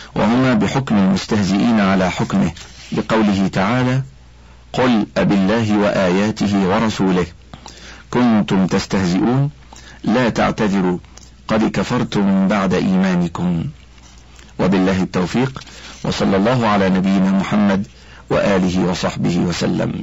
وهما بحكم المستهزئين على حكمه، لقوله تعالى: قل أبالله وآياته ورسوله كنتم تستهزئون لا تعتذروا قد كفرتم بعد إيمانكم. وبالله التوفيق، وصلى الله على نبينا محمد وآله وصحبه وسلم.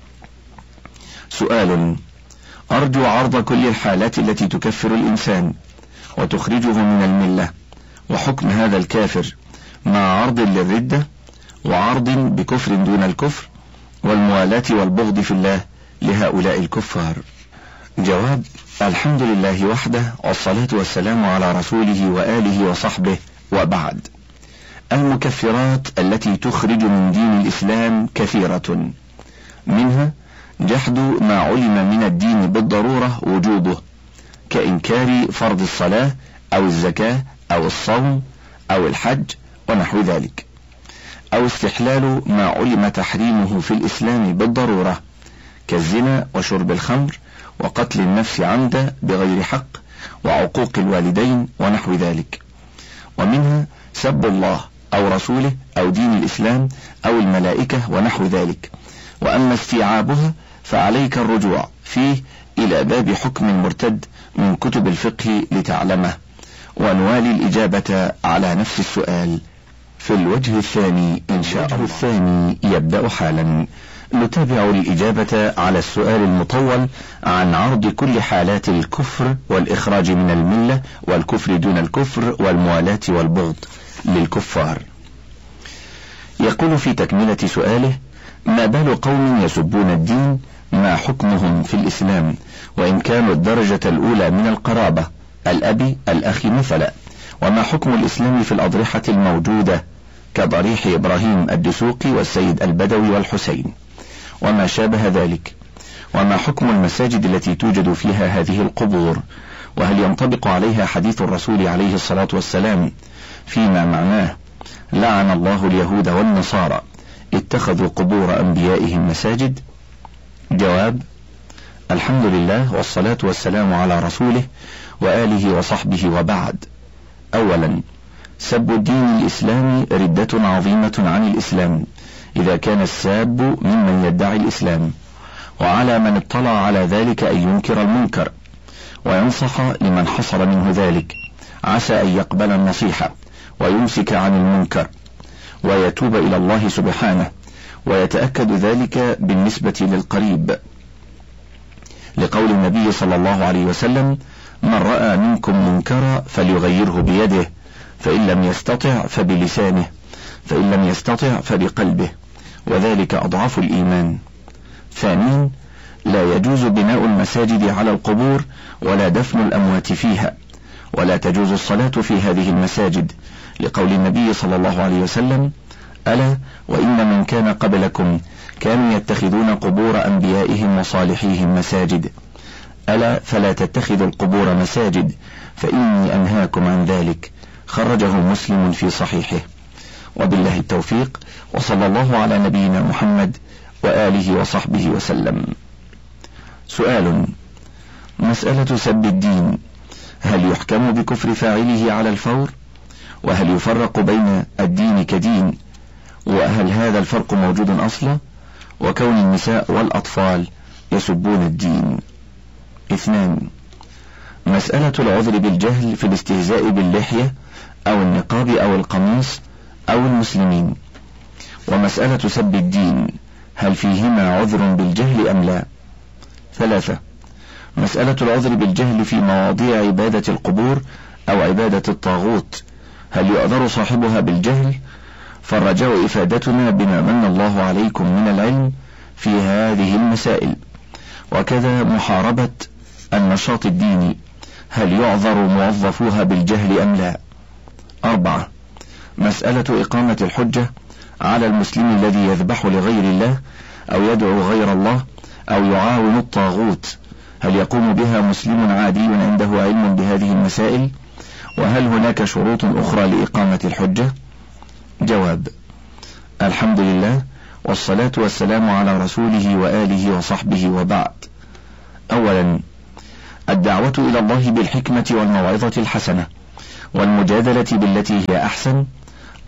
سؤال: أرجو عرض كل الحالات التي تكفر الإنسان وتخرجه من الملة، وحكم هذا الكافر، مع عرض للردة وعرض بكفر دون الكفر والموالاة والبغض في الله لهؤلاء الكفار. جواب: الحمد لله وحده، والصلاة والسلام على رسوله وآله وصحبه، وبعد. المكفرات التي تخرج من دين الإسلام كثيرة، منها جحد ما علم من الدين بالضرورة وجوبه، كإنكار فرض الصلاة أو الزكاة أو الصوم أو الحج ونحو ذلك، أو استحلال ما علم تحريمه في الإسلام بالضرورة، كالزنا وشرب الخمر وقتل النفس عمدا بغير حق وعقوق الوالدين ونحو ذلك. ومنها سب الله أو رسوله أو دين الإسلام أو الملائكة ونحو ذلك. وأما استيعابها فعليك الرجوع فيه إلى باب حكم المرتد من كتب الفقه لتعلمه، ونوالي الإجابة على نفس السؤال في الوجه الثاني إن شاء الله. الثاني يبدأ حالا. نتابع الإجابة على السؤال المطول عن عرض كل حالات الكفر والإخراج من الملة والكفر دون الكفر والموالاة والبغض للكفار. يقول في تكملة سؤاله: ما بال قوم يسبون الدين ما حكمهم في الإسلام، وإن كانوا الدرجة الأولى من القرابة، الأب الأخ مثلا، وما حكم الإسلام في الأضرحة الموجودة كضريح إبراهيم الدسوقي والسيد البدوي والحسين وما شابه ذلك، وما حكم المساجد التي توجد فيها هذه القبور، وهل ينطبق عليها حديث الرسول عليه الصلاة والسلام فيما معناه: لعن الله اليهود والنصارى اتخذوا قبور أنبيائهم مساجد؟ جواب: الحمد لله، والصلاة والسلام على رسوله وآله وصحبه، وبعد. أولا، سب الدين الإسلامي ردة عظيمة عن الإسلام إذا كان الساب ممن يدعي الإسلام، وعلى من اطلع على ذلك أن ينكر المنكر وينصح لمن حصل منه ذلك، عسى أن يقبل النصيحة ويمسك عن المنكر ويتوب إلى الله سبحانه، ويتأكد ذلك بالنسبة للقريب، لقول النبي صلى الله عليه وسلم: من رأى منكم منكرا فليغيره بيده، فإن لم يستطع فبلسانه، فإن لم يستطع فبقلبه، وذلك أضعف الإيمان. ثانيا، لا يجوز بناء المساجد على القبور ولا دفن الأموات فيها، ولا تجوز الصلاة في هذه المساجد، لقول النبي صلى الله عليه وسلم: ألا وإن من كان قبلكم كانوا يتخذون قبور أنبيائهم وصالحيهم مساجد، ألا فلا تتخذوا القبور مساجد فإني أنهاكم عن ذلك. خرجه مسلم في صحيحه. وبالله التوفيق، وصلى الله على نبينا محمد وآله وصحبه وسلم. سؤال: مسألة سب الدين، هل يحكم بكفر فاعله على الفور؟ وهل يفرق بين الدين كدين؟ وهل هذا الفرق موجود أصلا؟ وكون النساء والأطفال يسبون الدين. 2. مسألة العذر بالجهل في الاستهزاء باللحية أو النقاب أو القميص أو المسلمين. ومسألة سب الدين، هل فيهما عذر بالجهل أم لا؟ 3. مسألة العذر بالجهل في مواضيع عبادة القبور أو عبادة الطاغوت، هل يعذر صاحبها بالجهل؟ فالرجاء إفادتنا بما من الله عليكم من العلم في هذه المسائل. وكذا محاربة النشاط الديني، هل يعذر موظفوها بالجهل أم لا؟ 4. مسألة إقامة الحجة على المسلم الذي يذبح لغير الله أو يدعو غير الله أو يعاون الطاغوت، هل يقوم بها مسلم عادي عنده علم بهذه المسائل؟ وهل هناك شروط أخرى لإقامة الحجة؟ جواب: الحمد لله، والصلاة والسلام على رسوله وآله وصحبه، وبعد. أولا، الدعوة إلى الله بالحكمة والموعظة الحسنة والمجادلة بالتي هي أحسن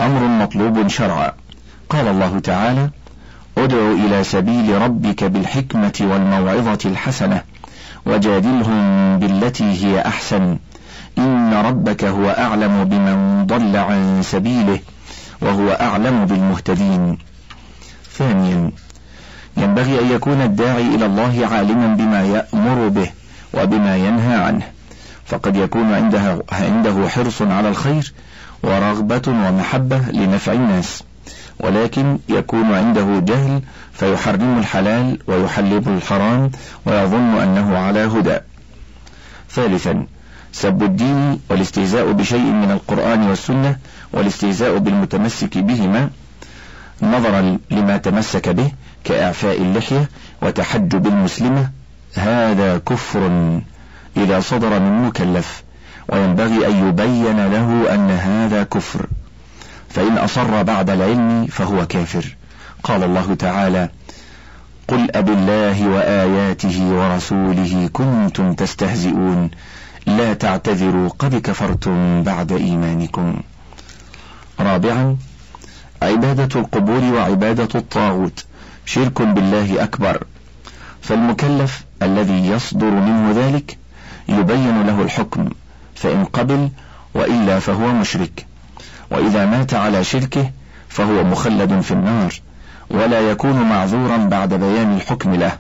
أمر مطلوب شرعا. قال الله تعالى: ادع إلى سبيل ربك بالحكمة والموعظة الحسنة وجادلهم بالتي هي أحسن إن ربك هو أعلم بمن ضل عن سبيله وهو أعلم بالمهتدين. ثانيا، ينبغي أن يكون الداعي إلى الله عالما بما يأمر به وبما ينهى عنه، فقد يكون عنده حرص على الخير ورغبة ومحبة لنفع الناس، ولكن يكون عنده جهل فيحرم الحلال ويحلل الحرام ويظن أنه على هدى. ثالثا، سب الدين والاستهزاء بشيء من القرآن والسنة والاستهزاء بالمتمسك بهما نظرا لما تمسك به كإعفاء اللحية وتحجب المسلمة، هذا كفر إذا صدر من مكلف، وينبغي أن يبين له أن هذا كفر، فإن أصر بعد العلم فهو كافر. قال الله تعالى: قل أبالله وآياته ورسوله كنتم تستهزئون لا تعتذروا قد كفرتم بعد إيمانكم. رابعا، عبادة القبور وعبادة الطاغوت شرك بالله أكبر، فالمكلف الذي يصدر منه ذلك يبين له الحكم، فإن قبل وإلا فهو مشرك، وإذا مات على شركه فهو مخلد في النار ولا يكون معذورا بعد بيان الحكم له.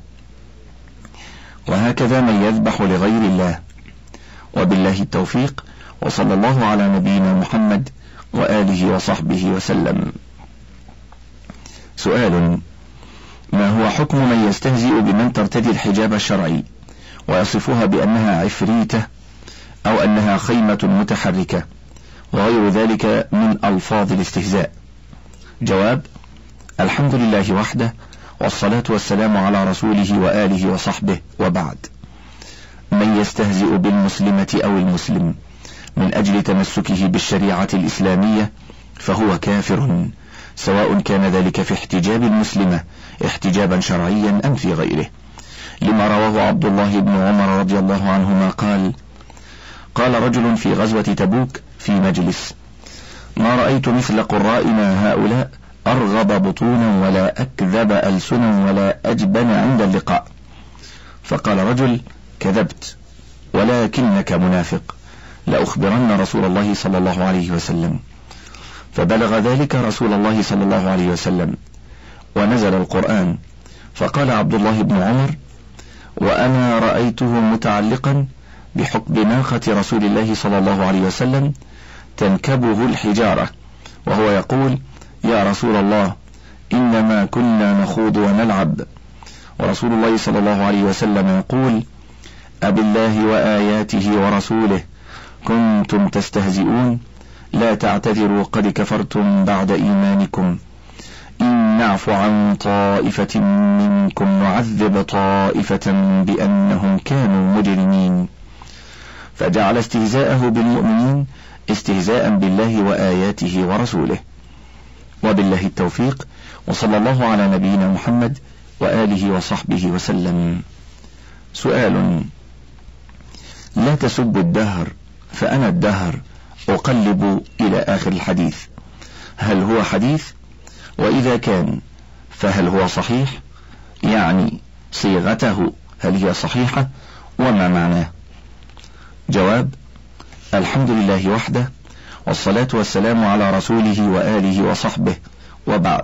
وهكذا من يذبح لغير الله. وبالله التوفيق، وصلى الله على نبينا محمد وآله وصحبه وسلم. سؤال: ما هو حكم من يستهزئ بمن ترتدي الحجاب الشرعي ويصفها بأنها عفريتة أو أنها خيمة متحركة وغير ذلك من ألفاظ الاستهزاء؟ جواب: الحمد لله وحده، والصلاة والسلام على رسوله وآله وصحبه، وبعد. من يستهزئ بالمسلمة أو المسلم من أجل تمسكه بالشريعة الإسلامية فهو كافر، سواء كان ذلك في احتجاب المسلمة احتجابا شرعيا أم في غيره، لما رواه عبد الله بن عمر رضي الله عنهما قال: قال رجل في غزوة تبوك في مجلس: ما رأيت مثل قرائنا هؤلاء أرغب بطونا ولا أكذب ألسنا ولا أجبن عند اللقاء. فقال رجل: كذبت، ولكنك منافق، لأخبرن رسول الله صلى الله عليه وسلم. فبلغ ذلك رسول الله صلى الله عليه وسلم، ونزل القرآن، فقال عبد الله بن عمر: وأنا رأيته متعلقا بحقب ناقة رسول الله صلى الله عليه وسلم تنكبه الحجارة، وهو يقول: يا رسول الله، إنما كنا نخوض ونلعب. ورسول الله صلى الله عليه وسلم يقول: أبالله وآياته ورسوله كنتم تستهزئون لا تعتذروا قد كفرتم بعد إيمانكم، إن نعف عن طائفة منكم نعذب طائفة بأنهم كانوا مجرمين. فجعل استهزاءه بالمؤمنين استهزاء بالله وآياته ورسوله. وبالله التوفيق، وصلى الله على نبينا محمد وآله وصحبه وسلم. سؤال: لا تسبوا الدهر فأنا الدهر أقلب إلى آخر الحديث، هل هو حديث؟ وإذا كان فهل هو صحيح؟ يعني صيغته هل هي صحيحة؟ وما معناه؟ جواب: الحمد لله وحده، والصلاة والسلام على رسوله وآله وصحبه، وبعد.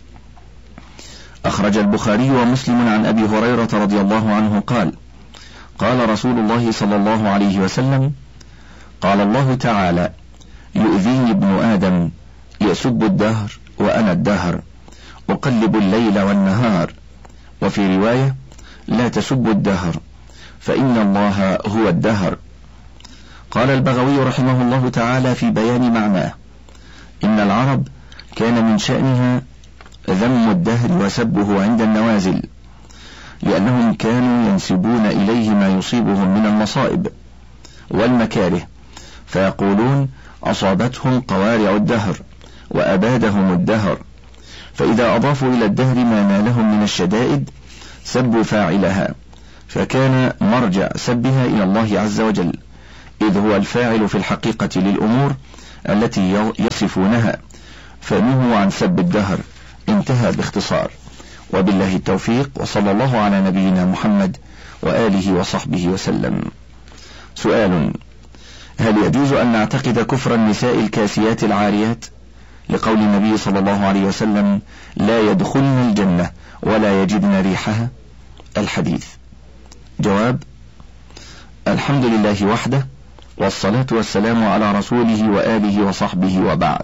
أخرج البخاري ومسلم عن أبي هريرة رضي الله عنه قال: قال رسول الله صلى الله عليه وسلم: قال الله تعالى: يؤذيني ابن آدم يسب الدهر وأنا الدهر أقلب الليل والنهار. وفي رواية: لا تسبوا الدهر فإن الله هو الدهر. قال البغوي رحمه الله تعالى في بيان معناه: إن العرب كان من شأنها ذم الدهر وسبه عند النوازل، لأنهم كانوا ينسبون إليه ما يصيبهم من المصائب والمكاره، فيقولون أصابتهم قوارع الدهر وأبادهم الدهر، فإذا أضافوا إلى الدهر ما نالهم من الشدائد سبوا فاعلها، فكان مرجع سبها إلى الله عز وجل، إذ هو الفاعل في الحقيقة للأمور التي يصفونها، فنهوا عن سب الدهر. انتهى باختصار، وبالله التوفيق، وصلى الله على نبينا محمد وآله وصحبه وسلم. سؤال: هل يجوز أن نعتقد كفر النساء الكاسيات العاريات لقول النبي صلى الله عليه وسلم: لا يدخلن الجنة ولا يجدن ريحها؟ الحديث. جواب: الحمد لله وحده، والصلاة والسلام على رسوله وآله وصحبه، وبعد.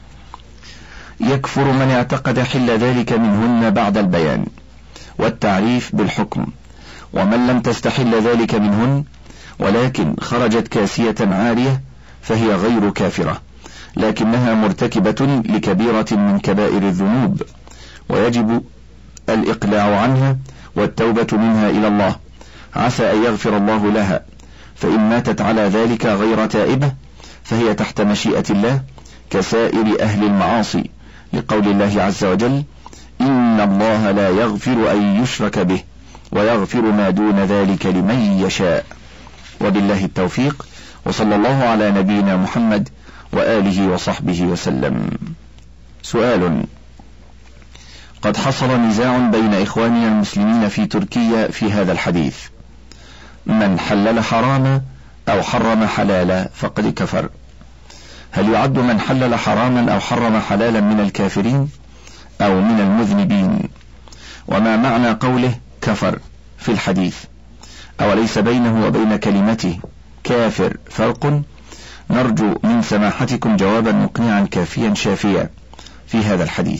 يكفر من اعتقد حل ذلك منهن بعد البيان والتعريف بالحكم، ومن لم تستحل ذلك منهن ولكن خرجت كاسية عارية فهي غير كافرة، لكنها مرتكبة لكبيرة من كبائر الذنوب، ويجب الإقلاع عنها والتوبة منها إلى الله، عسى أن يغفر الله لها. فإن ماتت على ذلك غير تائبة فهي تحت مشيئة الله كسائر أهل المعاصي، لقول الله عز وجل: إن الله لا يغفر أن يشرك به ويغفر ما دون ذلك لمن يشاء. وبالله التوفيق، وصلى الله على نبينا محمد وآله وصحبه وسلم. سؤال: قد حصل نزاع بين إخواننا المسلمين في تركيا في هذا الحديث: من حلل حراما أو حرم حلالا فقد كفر. هل يعد من حلل حراما أو حرم حلالا من الكافرين أو من المذنبين؟ وما معنى قوله كفر في الحديث؟ أوليس بينه وبين كلمته كافر فرق؟ نرجو من سماحتكم جوابا مقنعا كافيا شافيا في هذا الحديث.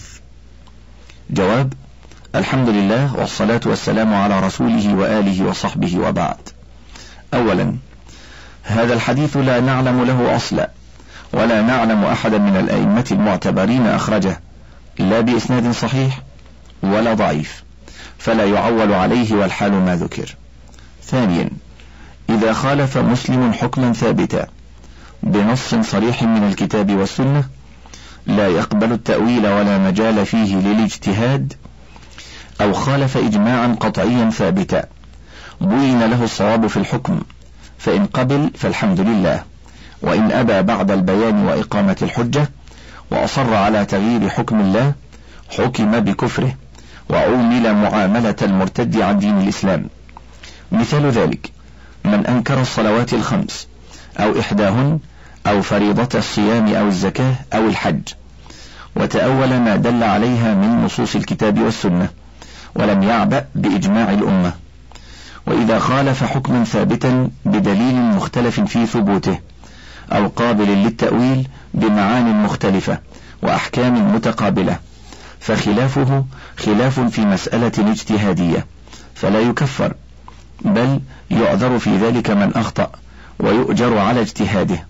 جواب: الحمد لله، والصلاة والسلام على رسوله وآله وصحبه، وبعد. أولا، هذا الحديث لا نعلم له أصلا، ولا نعلم أحدا من الأئمة المعتبرين أخرجه، لا بإسناد صحيح ولا ضعيف، فلا يعول عليه، والحال ما ذكر. ثانيا، إذا خالف مسلم حكما ثابتا بنص صريح من الكتاب والسنة لا يقبل التأويل ولا مجال فيه للاجتهاد، أو خالف إجماعا قطعيا ثابتا بين له الصواب في الحكم، فإن قبل فالحمد لله، وإن أبى بعد البيان وإقامة الحجة وأصر على تغيير حكم الله حكم بكفره وعومل معاملة المرتد عن دين الإسلام. مثال ذلك: من أنكر الصلوات الخمس أو إحداهن أو فريضة الصيام أو الزكاة أو الحج، وتأول ما دل عليها من نصوص الكتاب والسنة، ولم يعبأ بإجماع الأمة. وإذا خالف حكما ثابتا بدليل مختلف في ثبوته أو قابل للتأويل بمعان مختلفة وأحكام متقابلة، فخلافه خلاف في مسألة اجتهادية، فلا يكفر، بل يعذر في ذلك من أخطأ ويؤجر على اجتهاده،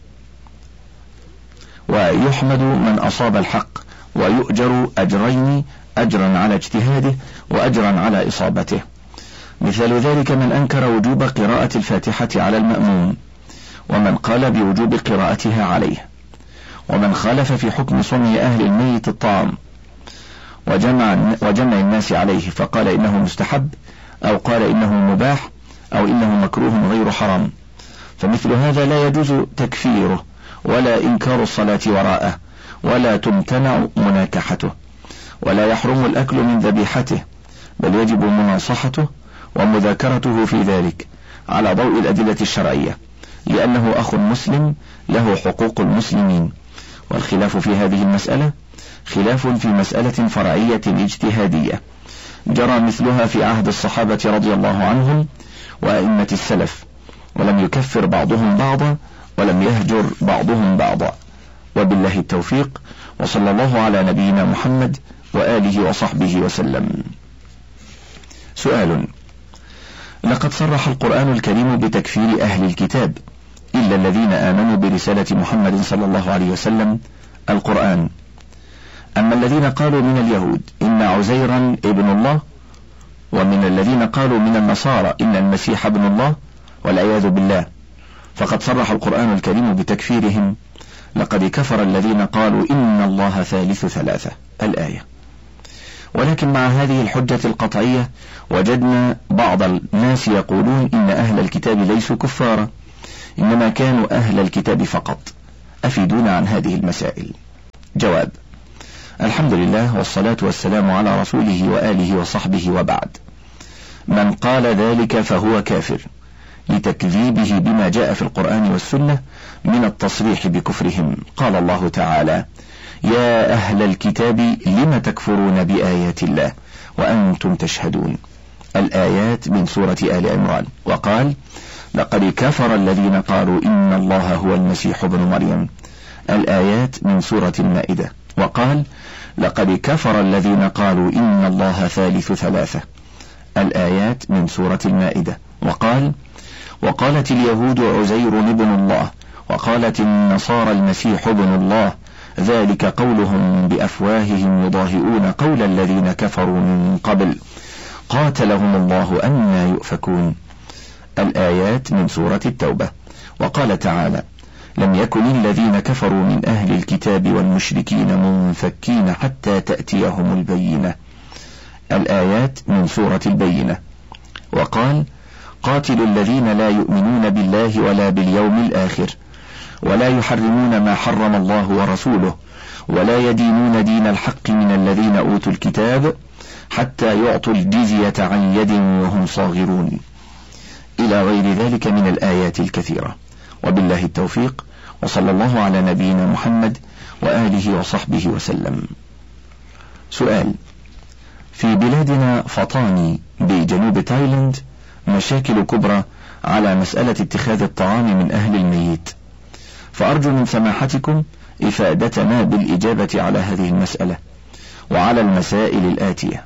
ويحمد من أصاب الحق ويؤجر أجرين: أجرا على اجتهاده وأجرا على إصابته. مثال ذلك من أنكر وجوب قراءة الفاتحة على المأموم، ومن قال بوجوب قراءتها عليه، ومن خالف في حكم صنع أهل الميت الطعام وجمع الناس عليه، فقال إنه مستحب أو قال إنه مباح أو إنه مكروه غير حرام، فمثل هذا لا يجوز تكفيره ولا إنكار الصلاة وراءه، ولا تمتنع مناكحته، ولا يحرم الأكل من ذبيحته، بل يجب مناصحته ومذاكرته في ذلك على ضوء الأدلة الشرعية، لأنه أخ مسلم له حقوق المسلمين. والخلاف في هذه المسألة خلاف في مسألة فرعية اجتهادية جرى مثلها في عهد الصحابة رضي الله عنهم وأئمة السلف، ولم يكفر بعضهم بعضا ولم يهجر بعضهم بعضا. وبالله التوفيق، وصلى الله على نبينا محمد وآله وصحبه وسلم. سؤال: لقد صرح القرآن الكريم بتكفير أهل الكتاب إلا الذين آمنوا برسالة محمد صلى الله عليه وسلم القرآن. أما الذين قالوا من اليهود إن عزيرا ابن الله، ومن الذين قالوا من النصارى إن المسيح ابن الله والعياذ بالله، فقد صرح القرآن الكريم بتكفيرهم: لقد كفر الذين قالوا إن الله ثالث ثلاثة، الآية. ولكن مع هذه الحجة القطعية وجدنا بعض الناس يقولون إن أهل الكتاب ليسوا كفارا، إنما كانوا أهل الكتاب فقط. أفيدونا عن هذه المسائل. جواب: الحمد لله والصلاة والسلام على رسوله وآله وصحبه وبعد. من قال ذلك فهو كافر لتكذيبه بما جاء في القرآن والسنة من التصريح بكفرهم. قال الله تعالى: يا أهل الكتاب لم تكفرون بآيات الله وأنتم تشهدون. الآيات من سورة آل عمران. وقال: لقد كفر الذين قالوا إن الله هو المسيح ابن مريم. الآيات من سورة المائدة. وقال: لقد كفر الذين قالوا إن الله ثالث ثلاثة. الآيات من سورة المائدة. وقال: وقالت اليهود عزير ابن الله وقالت النصارى المسيح ابن الله ذلك قولهم بأفواههم يضاهئون قول الذين كفروا من قبل قاتلهم الله أنى يؤفكون. الآيات من سورة التوبة. وقال تعالى: لم يكن الذين كفروا من أهل الكتاب والمشركين منفكين حتى تأتيهم البينة. الآيات من سورة البينة. وقال: قاتلوا الذين لا يؤمنون بالله ولا باليوم الآخر ولا يحرمون ما حرم الله ورسوله ولا يدينون دين الحق من الذين أوتوا الكتاب حتى يعطوا الجزية عن يد وهم صاغرون، إلى غير ذلك من الآيات الكثيرة. وبالله التوفيق، وصلى الله على نبينا محمد وآله وصحبه وسلم. سؤال: في بلادنا فطاني بجنوب تايلاند مشاكل كبرى على مسألة اتخاذ الطعام من أهل الميت، فأرجو من سماحتكم إفادتنا بالإجابة على هذه المسألة وعلى المسائل الآتية.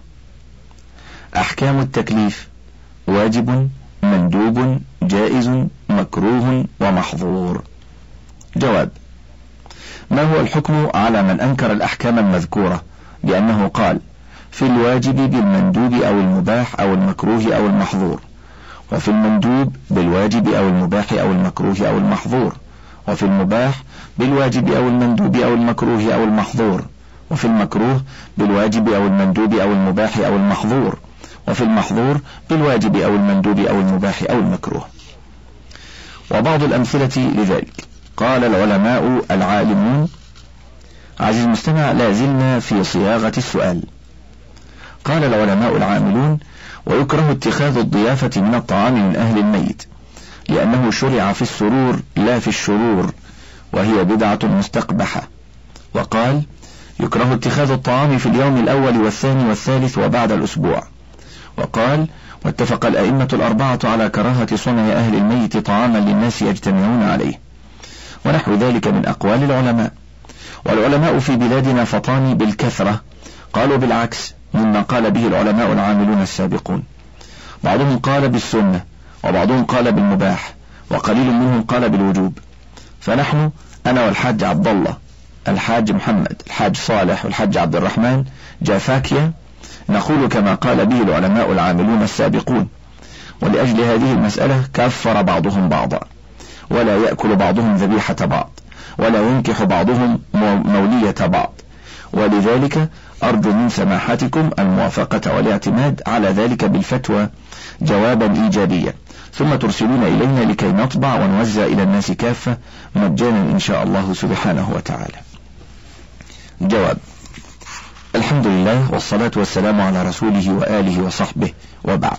أحكام التكليف: واجب، مندوب، جائز، مكروه، ومحظور. جواب: ما هو الحكم على من أنكر الأحكام المذكورة بأنه قال في الواجب بالمندوب أو المباح أو المكروه أو المحظور، وفي المندوب بالواجب أو المباح أو المكروه أو المحظور، وفي المباح بالواجب أو المندوب أو المكروه أو المحظور، وفي المكروه بالواجب أو المندوب أو المباح أو المحظور، وفي المحظور بالواجب أو المندوب أو المباح أو المكروه. وبعض الأمثلة لذلك: قال العلماء العالمون. عزيز المستمع، لا زلنا في صياغة السؤال. قال العلماء العاملون: ويكره اتخاذ الضيافة من الطعام من أهل الميت لأنه شرع في السرور لا في الشرور، وهي بدعة مستقبحة. وقال: يكره اتخاذ الطعام في اليوم الأول والثاني والثالث وبعد الأسبوع. وقال: واتفق الأئمة الأربعة على كراهة صنع أهل الميت طعاما للناس يجتمعون عليه، ونحو ذلك من أقوال العلماء. والعلماء في بلادنا فطاني بالكثرة قالوا بالعكس مما قال به العلماء العاملون السابقون. بعضهم قال بالسنة، وبعضهم قال بالمباح، وقليل منهم قال بالوجوب. فنحن أنا والحاج عبد الله، الحاج محمد، الحاج صالح، والحاج عبد الرحمن جافاكيا نقول كما قال به العلماء العاملون السابقون. ولأجل هذه المسألة كفر بعضهم بعضا، ولا يأكل بعضهم ذبيحة بعض، ولا ينكح بعضهم مولية بعض. ولذلك أرجو من سماحتكم الموافقة والاعتماد على ذلك بالفتوى جوابا إيجابيا، ثم ترسلون إلينا لكي نطبع ونوزع إلى الناس كافة مجانا إن شاء الله سبحانه وتعالى. جواب: الحمد لله والصلاة والسلام على رسوله وآله وصحبه وبعد.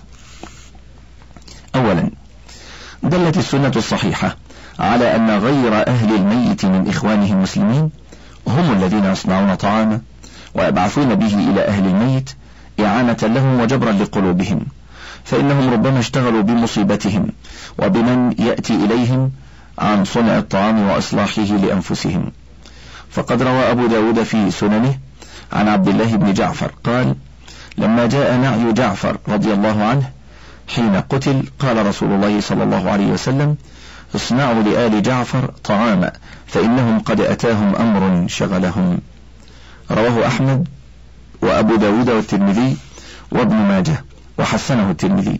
أولا، دلت السنة الصحيحة على أن غير أهل الميت من إخوانه المسلمين هم الذين يصنعون طعاما ويبعثون به إلى أهل الميت إعانة لهم وجبرا لقلوبهم، فإنهم ربما اشتغلوا بمصيبتهم وبمن يأتي إليهم عن صنع الطعام وإصلاحه لأنفسهم. فقد روى أبو داود في سننه عن عبد الله بن جعفر قال: لما جاء نعي جعفر رضي الله عنه حين قتل قال رسول الله صلى الله عليه وسلم: اصنعوا لآل جعفر طعاما فإنهم قد أتاهم أمر شغلهم. رواه أحمد وأبو داود والترمذي وابن ماجه وحسنه الترمذي.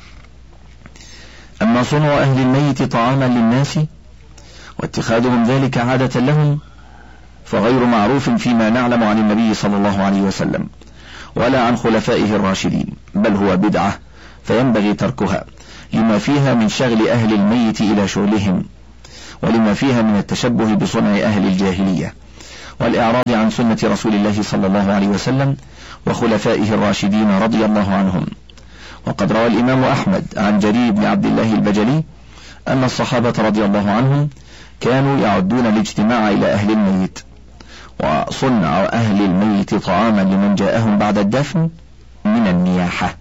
أما صنع أهل الميت طعاما للناس واتخاذهم ذلك عادة لهم فغير معروف فيما نعلم عن النبي صلى الله عليه وسلم ولا عن خلفائه الراشدين، بل هو بدعة فينبغي تركها لما فيها من شغل أهل الميت إلى شغلهم، ولما فيها من التشبه بصنع أهل الجاهلية، والإعراض عن سنة رسول الله صلى الله عليه وسلم وخلفائه الراشدين رضي الله عنهم. وقد روى الإمام أحمد عن جرير بن عبد الله البجلي أن الصحابة رضي الله عنهم كانوا يعدون الاجتماع إلى أهل الميت، وصنع أهل الميت طعاما لمن جاءهم بعد الدفن من النياحة.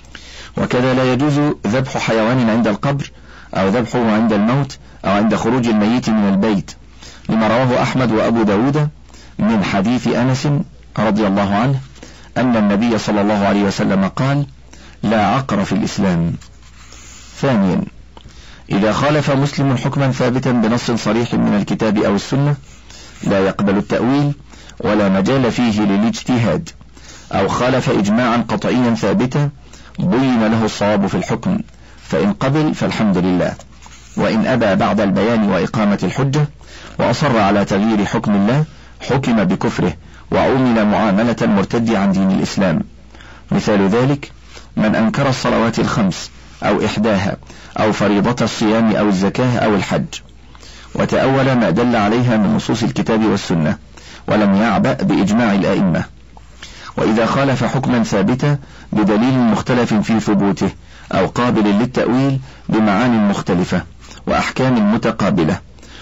وكذا لا يجوز ذبح حيوان عند القبر أو ذبحه عند الموت أو عند خروج الميت من البيت، لما رواه أحمد وأبو داود من حديث أنس رضي الله عنه أن النبي صلى الله عليه وسلم قال: لا عقر في الإسلام. ثانيا، إذا خالف مسلم حكما ثابتا بنص صريح من الكتاب أو السنة لا يقبل التأويل ولا مجال فيه للاجتهاد، أو خالف إجماعا قطعيا ثابتا بين له الصواب في الحكم، فإن قبل فالحمد لله، وإن أبى بعد البيان وإقامة الحجة وأصر على تغيير حكم الله حكم بكفره وعومل معاملة المرتد عن دين الإسلام. مثال ذلك من أنكر الصلوات الخمس أو إحداها أو فريضة الصيام أو الزكاة أو الحج، وتأول ما دل عليها من نصوص الكتاب والسنة ولم يعبأ بإجماع الآئمة. وإذا خالف حكما ثابتا بدليل مختلف في ثبوته أو قابل للتأويل بمعان مختلفة وأحكام متقابلة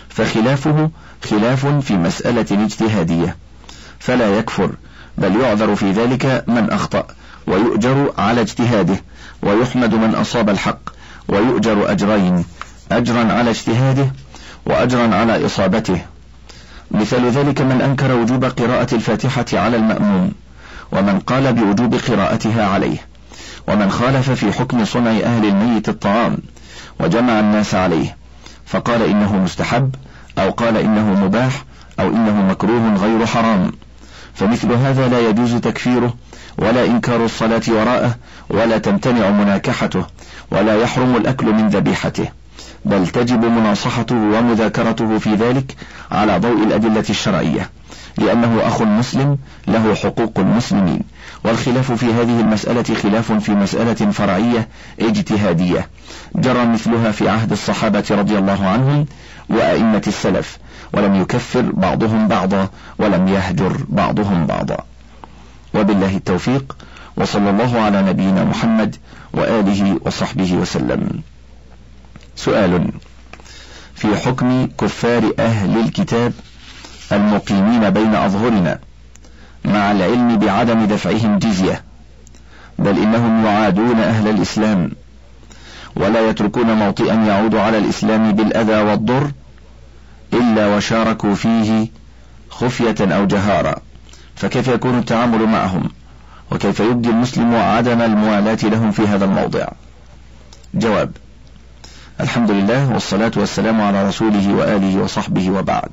فخلافه خلاف في مسألة اجتهادية، فلا يكفر، بل يعذر في ذلك من أخطأ ويؤجر على اجتهاده، ويحمد من أصاب الحق ويؤجر أجرين: أجرا على اجتهاده وأجرا على إصابته. مثال ذلك من أنكر وجوب قراءة الفاتحة على المأموم، ومن قال بوجوب قراءتها عليه، ومن خالف في حكم صنع أهل الميت الطعام وجمع الناس عليه فقال إنه مستحب أو قال إنه مباح أو إنه مكروه غير حرام، فمثل هذا لا يجوز تكفيره ولا إنكار الصلاة وراءه ولا تمتنع مناكحته ولا يحرم الأكل من ذبيحته، بل تجب مناصحته ومذاكرته في ذلك على ضوء الأدلة الشرعية، لأنه أخ مسلم له حقوق المسلمين. والخلاف في هذه المسألة خلاف في مسألة فرعية اجتهادية جرى مثلها في عهد الصحابة رضي الله عنهم وأئمة السلف، ولم يكفر بعضهم بعضا ولم يهجر بعضهم بعضا. وبالله التوفيق، وصلى الله على نبينا محمد وآله وصحبه وسلم. سؤال: في حكم كفار أهل الكتاب المقيمين بين أظهرنا مع العلم بعدم دفعهم جزية، بل إنهم يعادون أهل الإسلام ولا يتركون موطئا يعود على الإسلام بالأذى والضر إلا وشاركوا فيه خفية أو جهارا، فكيف يكون التعامل معهم؟ وكيف يبدي المسلم عدم الموالاة لهم في هذا الموضع؟ جواب: الحمد لله والصلاة والسلام على رسوله وآله وصحبه، وبعد.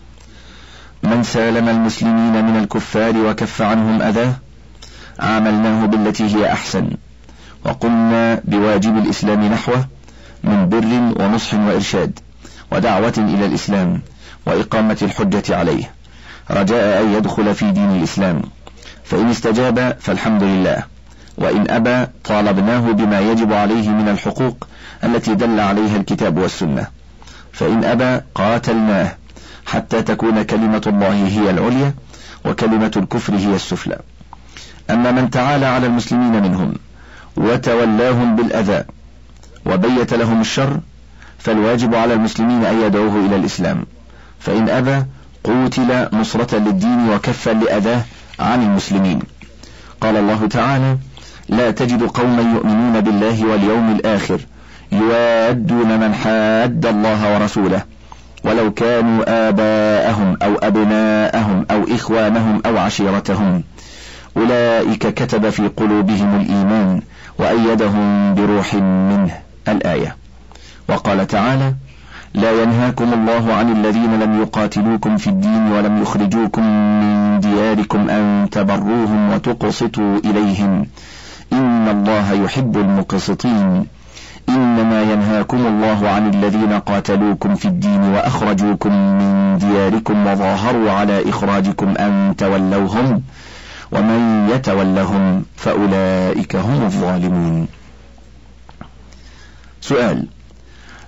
من سالم المسلمين من الكفار وكف عنهم أذاه عاملناه بالتي هي أحسن، وقمنا بواجب الإسلام نحوه من بر ونصح وإرشاد ودعوة إلى الإسلام وإقامة الحجة عليه، رجاء أن يدخل في دين الإسلام، فإن استجاب فالحمد لله، وإن أبى طالبناه بما يجب عليه من الحقوق التي دل عليها الكتاب والسنة، فإن أبى قاتلناه حتى تكون كلمة الله هي العليا وكلمة الكفر هي السفلى. أما من تعالى على المسلمين منهم وتولاهم بالأذى وبيت لهم الشر فالواجب على المسلمين أن يدعوه إلى الإسلام، فإن أبى قوتل نصرة للدين وكفا لأذاه عن المسلمين. قال الله تعالى: لا تجد قوما يؤمنون بالله واليوم الآخر يوادون من حاد الله ورسوله ولو كانوا آباءهم أو أبناءهم أو إخوانهم أو عشيرتهم أولئك كتب في قلوبهم الإيمان وأيدهم بروح منه. الآية. وقال تعالى: لا ينهاكم الله عن الذين لم يقاتلوكم في الدين ولم يخرجوكم من دياركم أن تبروهم وتقسطوا إليهم إن الله يحب المقسطين إنما ينهاكم الله عن الذين قاتلوكم في الدين وأخرجوكم من دياركم وظاهروا على إخراجكم أن تولوهم ومن يتولهم فأولئك هم الظالمون. سؤال: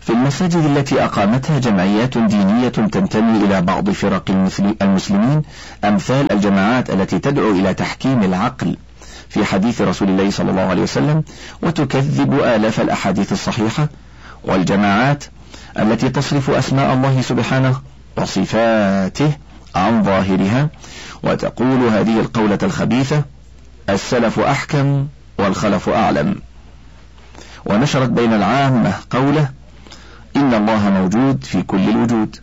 في المساجد التي أقامتها جمعيات دينية تنتمي إلى بعض فرق المسلمين أمثال الجماعات التي تدعو إلى تحكيم العقل في حديث رسول الله صلى الله عليه وسلم وتكذب آلاف الأحاديث الصحيحة، والجماعات التي تصرف أسماء الله سبحانه وصفاته عن ظاهرها وتقول هذه القولة الخبيثة: السلف أحكم والخلف أعلم، ونشرت بين العامة قوله: إن الله موجود في كل الوجود.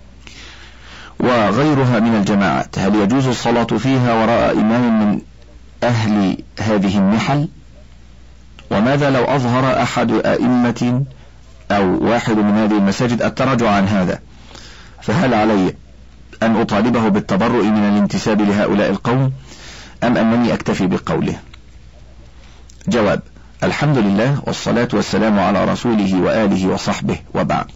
وغيرها من الجماعات هل يجوز الصلاة فيها وراء إمام من أهل هذه النحل؟ وماذا لو أظهر أحد أئمة أو واحد من هذه المساجد التراجع عن هذا، فهل علي أن أطالبه بالتبرؤ من الانتساب لهؤلاء القوم أم أنني أكتفي بقوله؟ جواب: الحمد لله والصلاة والسلام على رسوله وآله وصحبه، وبعد.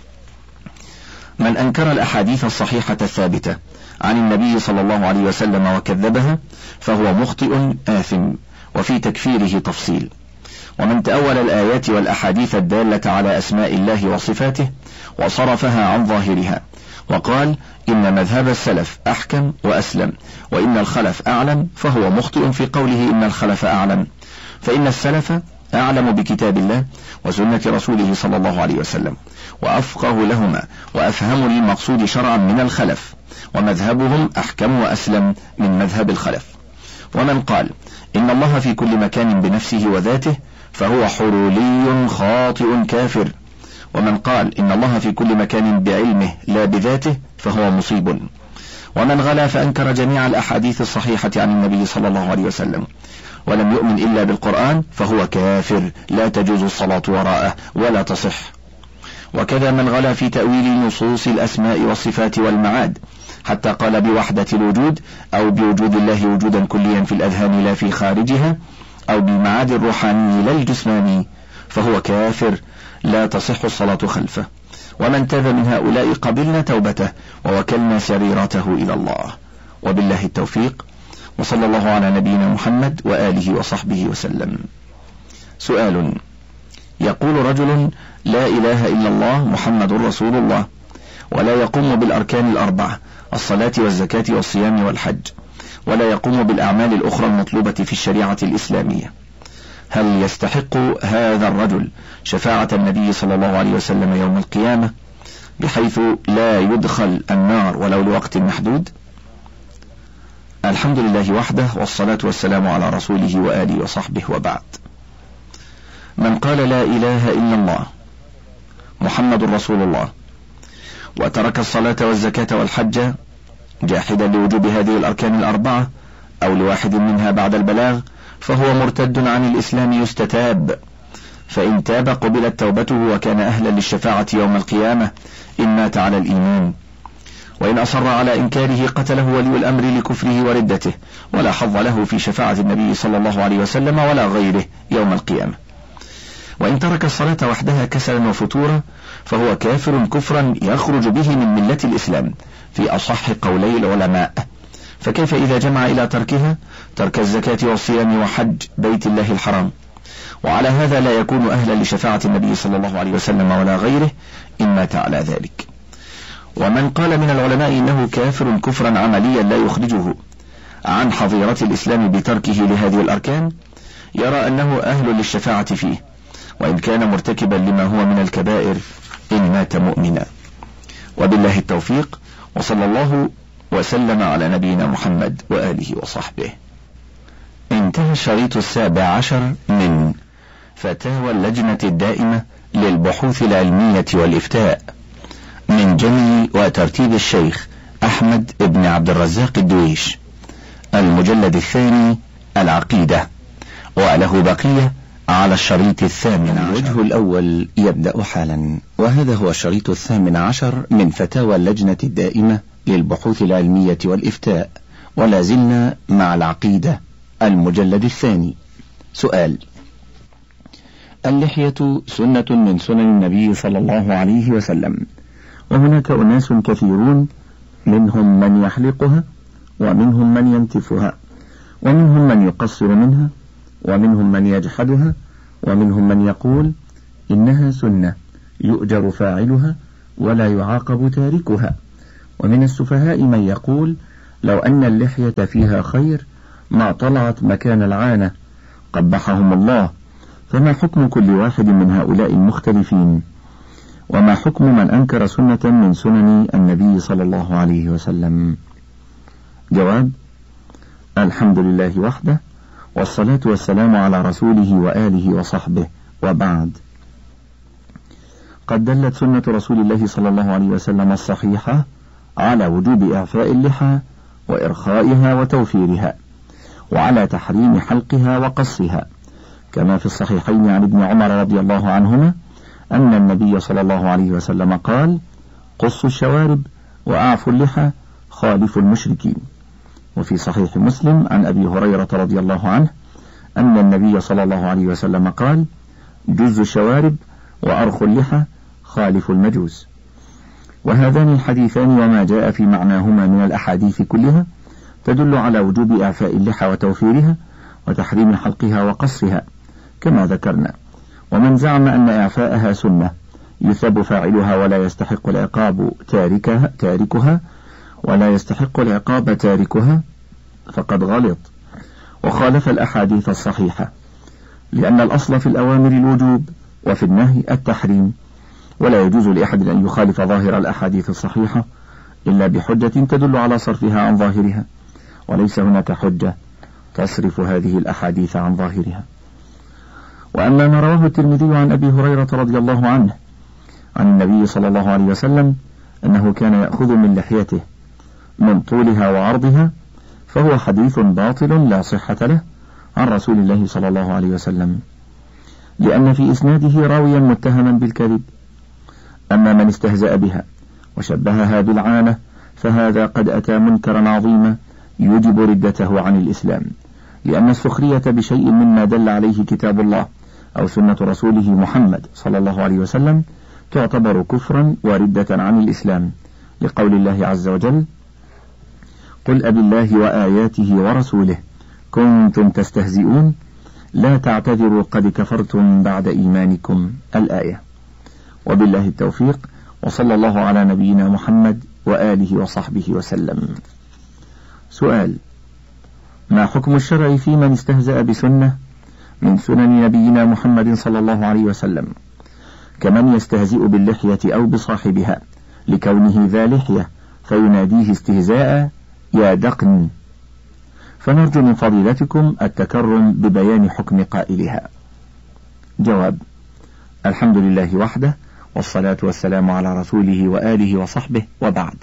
من أنكر الأحاديث الصحيحة الثابتة عن النبي صلى الله عليه وسلم وكذبها فهو مخطئ آثم، وفي تكفيره تفصيل. ومن تأول الآيات والأحاديث الدالة على أسماء الله وصفاته وصرفها عن ظاهرها وقال إن مذهب السلف أحكم وأسلم وإن الخلف أعلم، فهو مخطئ في قوله إن الخلف أعلم، فإن السلف أعلم بكتاب الله وسنة رسوله صلى الله عليه وسلم، وأفقه لهما وأفهم للمقصود شرعا من الخلف، ومذهبهم أحكم وأسلم من مذهب الخلف. ومن قال إن الله في كل مكان بنفسه وذاته فهو حلولي خاطئ كافر، ومن قال إن الله في كل مكان بعلمه لا بذاته فهو مصيب. ومن غلا فأنكر جميع الأحاديث الصحيحة عن النبي صلى الله عليه وسلم ولم يؤمن إلا بالقرآن فهو كافر لا تجوز الصلاة وراءه ولا تصح. وكذا من غلا في تأويل نصوص الأسماء والصفات والمعاد حتى قال بوحدة الوجود أو بوجود الله وجودا كليا في الأذهان لا في خارجها، أو بالمعاد الروحاني لا الجسماني، فهو كافر لا تصح الصلاة خلفه. ومن تاب من هؤلاء قبلنا توبته ووكلنا سريرته إلى الله، وبالله التوفيق، وصلى الله على نبينا محمد وآله وصحبه وسلم. سؤال: يقول رجل: لا إله إلا الله محمد رسول الله، ولا يقوم بالأركان الأربعة الصلاة والزكاة والصيام والحج، ولا يقوم بالأعمال الأخرى المطلوبة في الشريعة الإسلامية، هل يستحق هذا الرجل شفاعة النبي صلى الله عليه وسلم يوم القيامة بحيث لا يدخل النار ولو لوقت محدود؟ الحمد لله وحده، والصلاة والسلام على رسوله وآله وصحبه، وبعد. من قال لا إله إلا الله محمد رسول الله وترك الصلاة والزكاة والحج جاحدا لوجوب هذه الأركان الأربعة أو لواحد منها بعد البلاغ فهو مرتد عن الإسلام يستتاب، فإن تاب قبلت توبته وكان أهلا للشفاعة يوم القيامة إن مات على الإيمان، وإن أصر على إنكاره قتله ولي الأمر لكفره وردته، ولا حظ له في شفاعة النبي صلى الله عليه وسلم ولا غيره يوم القيامة. وإن ترك الصلاة وحدها كسلا وفتورا فهو كافر كفرا يخرج به من ملة الإسلام في أصح قولي العلماء، فكيف إذا جمع إلى تركها ترك الزكاة والصيام وحج بيت الله الحرام؟ وعلى هذا لا يكون أهلا لشفاعة النبي صلى الله عليه وسلم ولا غيره إن مات على ذلك. ومن قال من العلماء إنه كافر كفرا عمليا لا يخرجه عن حظيرة الإسلام بتركه لهذه الأركان يرى أنه أهل للشفاعة فيه، وإن كان مرتكبا لما هو من الكبائر إن مات مؤمنا. وبالله التوفيق، وصلى الله وسلم على نبينا محمد وآله وصحبه. انتهى الشريط 17 من فتاوى اللجنة الدائمة للبحوث العلمية والإفتاء من جمع وترتيب الشيخ أحمد بن عبد الرزاق الدويش، المجلد الثاني العقيدة، وله بقية على الشريط 18. الوجه الأول يبدأ حالا، وهذا هو الشريط 18 من فتاوى اللجنة الدائمة للبحوث العلمية والإفتاء، ولا زلنا مع العقيدة المجلد الثاني. سؤال: اللحية سنة من سنن النبي صلى الله عليه وسلم، وهناك أناس كثيرون منهم من يحلقها ومنهم من ينتفها ومنهم من يقصر منها ومنهم من يجحدها ومنهم من يقول إنها سنة يؤجر فاعلها ولا يعاقب تاركها. ومن السفهاء من يقول لو أن اللحية فيها خير ما طلعت مكان العانة، قبحهم الله. فما حكم كل واحد من هؤلاء المختلفين؟ وما حكم من أنكر سنة من سنن النبي صلى الله عليه وسلم؟ جواب: الحمد لله وحده، والصلاة والسلام على رسوله وآله وصحبه، وبعد. قد دلت سنة رسول الله صلى الله عليه وسلم الصحيحة على وجوب إعفاء اللحى وإرخائها وتوفيرها، وعلى تحريم حلقها وقصها، كما في الصحيحين عن ابن عمر رضي الله عنهما أن النبي صلى الله عليه وسلم قال: قصوا الشوارب وأعفوا اللحى خالفوا المشركين. وفي صحيح مسلم عن أبي هريرة رضي الله عنه أن النبي صلى الله عليه وسلم قال: جزوا الشوارب وأرخوا اللحى خالفوا المجوس. وهذان الحديثان وما جاء في معناهما من الأحاديث كلها تدل على وجوب إعفاء اللحى وتوفيرها وتحريم حلقها وقصها كما ذكرنا. ومن زعم أن إعفاءها سنة يثاب فاعلها ولا يستحق العقاب تاركها فقد غلط وخالف الأحاديث الصحيحة، لأن الأصل في الأوامر الوجوب وفي النهي التحريم، ولا يجوز لأحد أن يخالف ظاهر الأحاديث الصحيحة إلا بحجة تدل على صرفها عن ظاهرها، وليس هناك حجة تصرف هذه الأحاديث عن ظاهرها. وأما ما رواه الترمذي عن أبي هريرة رضي الله عنه عن النبي صلى الله عليه وسلم أنه كان يأخذ من لحيته من طولها وعرضها، فهو حديث باطل لا صحة له عن رسول الله صلى الله عليه وسلم، لأن في إسناده راويا متهما بالكذب. أما من استهزأ بها وشبهها بالعانة فهذا قد أتى منكرا عظيما يوجب ردته عن الإسلام، لأن السخرية بشيء مما دل عليه كتاب الله أو سنة رسوله محمد صلى الله عليه وسلم تعتبر كفرا وردة عن الإسلام، لقول الله عز وجل: قل أبالله وآياته ورسوله كنتم تستهزئون لا تعتذروا قد كفرتم بعد إيمانكم، الآية. وبالله التوفيق، وصلى الله على نبينا محمد وآله وصحبه وسلم. سؤال: ما حكم الشرع في من استهزأ بسنة من سنن نبينا محمد صلى الله عليه وسلم، كمن يستهزئ باللحية أو بصاحبها لكونه ذا لحية فيناديه استهزاء: يا دقن؟ فنرجو من فضيلتكم التكرم ببيان حكم قائلها. جواب: الحمد لله وحده، والصلاة والسلام على رسوله وآله وصحبه، وبعد.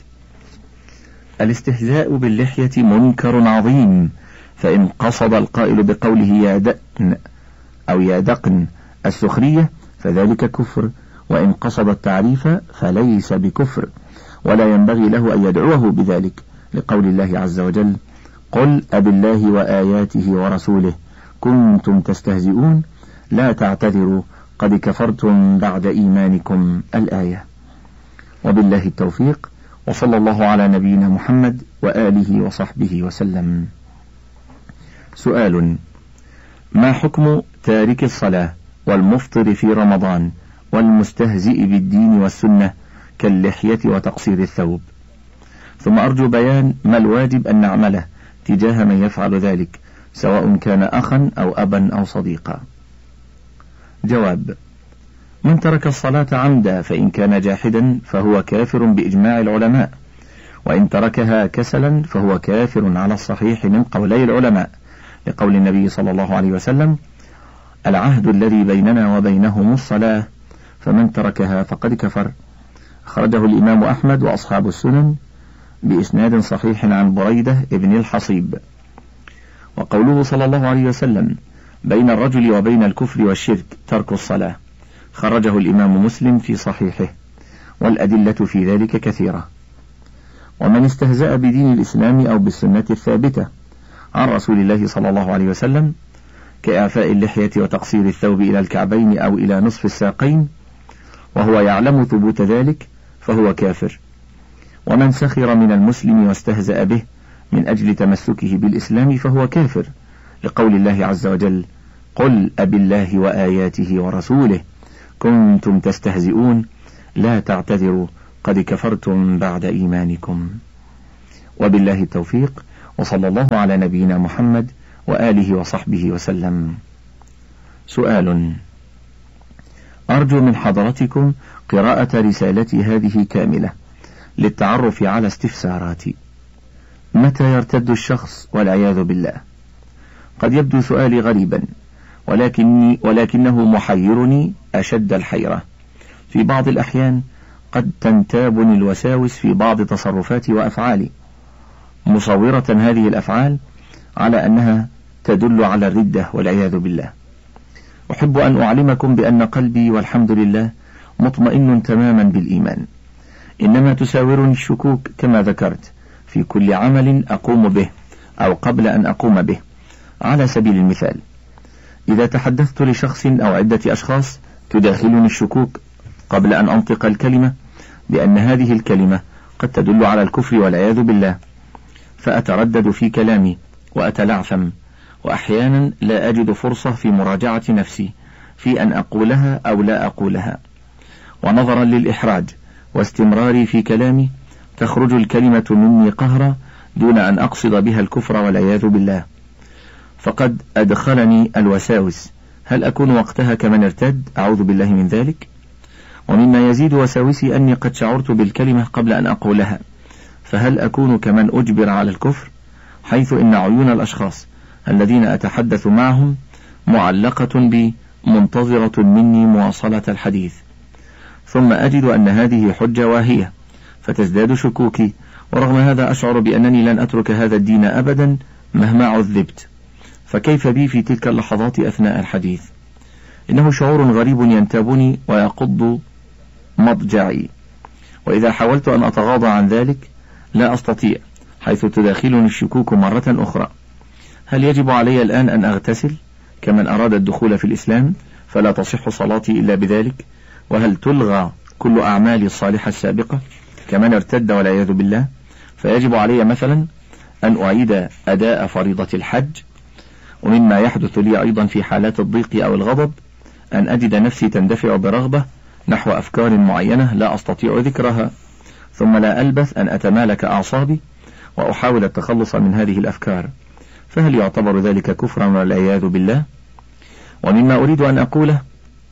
الاستهزاء باللحية منكر عظيم، فإن قصد القائل بقوله يا دقن أو يا دقن السخرية فذلك كفر، وإن قصد التعريف فليس بكفر، ولا ينبغي له أن يدعوه بذلك، لقول الله عز وجل: قل أبالله وآياته ورسوله كنتم تستهزئون لا تعتذروا قد كفرتم بعد إيمانكم، الآية. وبالله التوفيق، وصلى الله على نبينا محمد وآله وصحبه وسلم. سؤال: ما حكم تارك الصلاة والمفطر في رمضان والمستهزئ بالدين والسنة كاللحية وتقصير الثوب؟ ثم أرجو بيان ما الواجب أن نعمله تجاه من يفعل ذلك، سواء كان أخا أو أبا أو صديقا. جواب: من ترك الصلاة عمدا فإن كان جاحدا فهو كافر بإجماع العلماء، وإن تركها كسلا فهو كافر على الصحيح من قولي العلماء، لقول النبي صلى الله عليه وسلم: العهد الذي بيننا وبينهم الصلاة فمن تركها فقد كفر. أخرجه الإمام أحمد وأصحاب السنن بإسناد صحيح عن بريدة ابن الحصيب. وقوله صلى الله عليه وسلم: بين الرجل وبين الكفر والشرك ترك الصلاة، خرجه الإمام مسلم في صحيحه، والأدلة في ذلك كثيرة. ومن استهزأ بدين الإسلام أو بالسنة الثابتة عن رسول الله صلى الله عليه وسلم كإعفاء اللحية وتقصير الثوب إلى الكعبين أو إلى نصف الساقين وهو يعلم ثبوت ذلك فهو كافر. ومن سخر من المسلم واستهزأ به من أجل تمسكه بالإسلام فهو كافر، لقول الله عز وجل: قل أبالله وآياته ورسوله كنتم تستهزئون لا تعتذروا قد كفرتم بعد إيمانكم. وبالله التوفيق، وصلى الله على نبينا محمد وآله وصحبه وسلم. سؤال: أرجو من حضرتكم قراءة رسالتي هذه كاملة للتعرف على استفساراتي. متى يرتد الشخص والعياذ بالله؟ قد يبدو سؤالي غريبا، ولكنه محيرني أشد الحيرة. في بعض الأحيان قد تنتابني الوساوس في بعض تصرفاتي وأفعالي، مصورة هذه الأفعال على أنها تدل على الردة والعياذ بالله. أحب أن أعلمكم بأن قلبي والحمد لله مطمئن تماما بالإيمان، إنما تساورني الشكوك كما ذكرت في كل عمل أقوم به أو قبل أن أقوم به. على سبيل المثال، إذا تحدثت لشخص أو عدة أشخاص تداخلني الشكوك قبل أن أنطق الكلمة بأن هذه الكلمة قد تدل على الكفر والعياذ بالله، فأتردد في كلامي وأتلعثم، وأحيانا لا أجد فرصة في مراجعة نفسي في أن أقولها أو لا أقولها. ونظرا للإحراج واستمراري في كلامي تخرج الكلمة مني قهرا دون أن أقصد بها الكفر والعياذ بالله، فقد أدخلني الوساوس. هل أكون وقتها كمن ارتد؟ أعوذ بالله من ذلك. ومما يزيد وساوسي أني قد شعرت بالكلمة قبل أن أقولها، فهل أكون كمن أجبر على الكفر، حيث إن عيون الأشخاص الذين أتحدث معهم معلقة بي منتظرة مني مواصلة الحديث، ثم أجد أن هذه حجة واهية فتزداد شكوكي، ورغم هذا أشعر بأنني لن أترك هذا الدين أبدا مهما عذبت. فكيف بي في تلك اللحظات أثناء الحديث؟ إنه شعور غريب ينتابني ويقض مضجعي، وإذا حاولت أن أتغاضى عن ذلك لا أستطيع، حيث تداخلني الشكوك مرة أخرى. هل يجب علي الآن أن أغتسل كمن أراد الدخول في الإسلام فلا تصح صلاتي إلا بذلك؟ وهل تلغى كل أعمالي الصالحة السابقة كمن ارتد والعياذ بالله؟ فيجب علي مثلا أن أعيد أداء فريضة الحج. ومما يحدث لي أيضا في حالات الضيق أو الغضب أن أجد نفسي تندفع برغبة نحو أفكار معينة لا أستطيع ذكرها، ثم لا ألبث أن أتمالك أعصابي وأحاول التخلص من هذه الأفكار، فهل يعتبر ذلك كفرا والعياذ بالله؟ ومما أريد أن أقوله،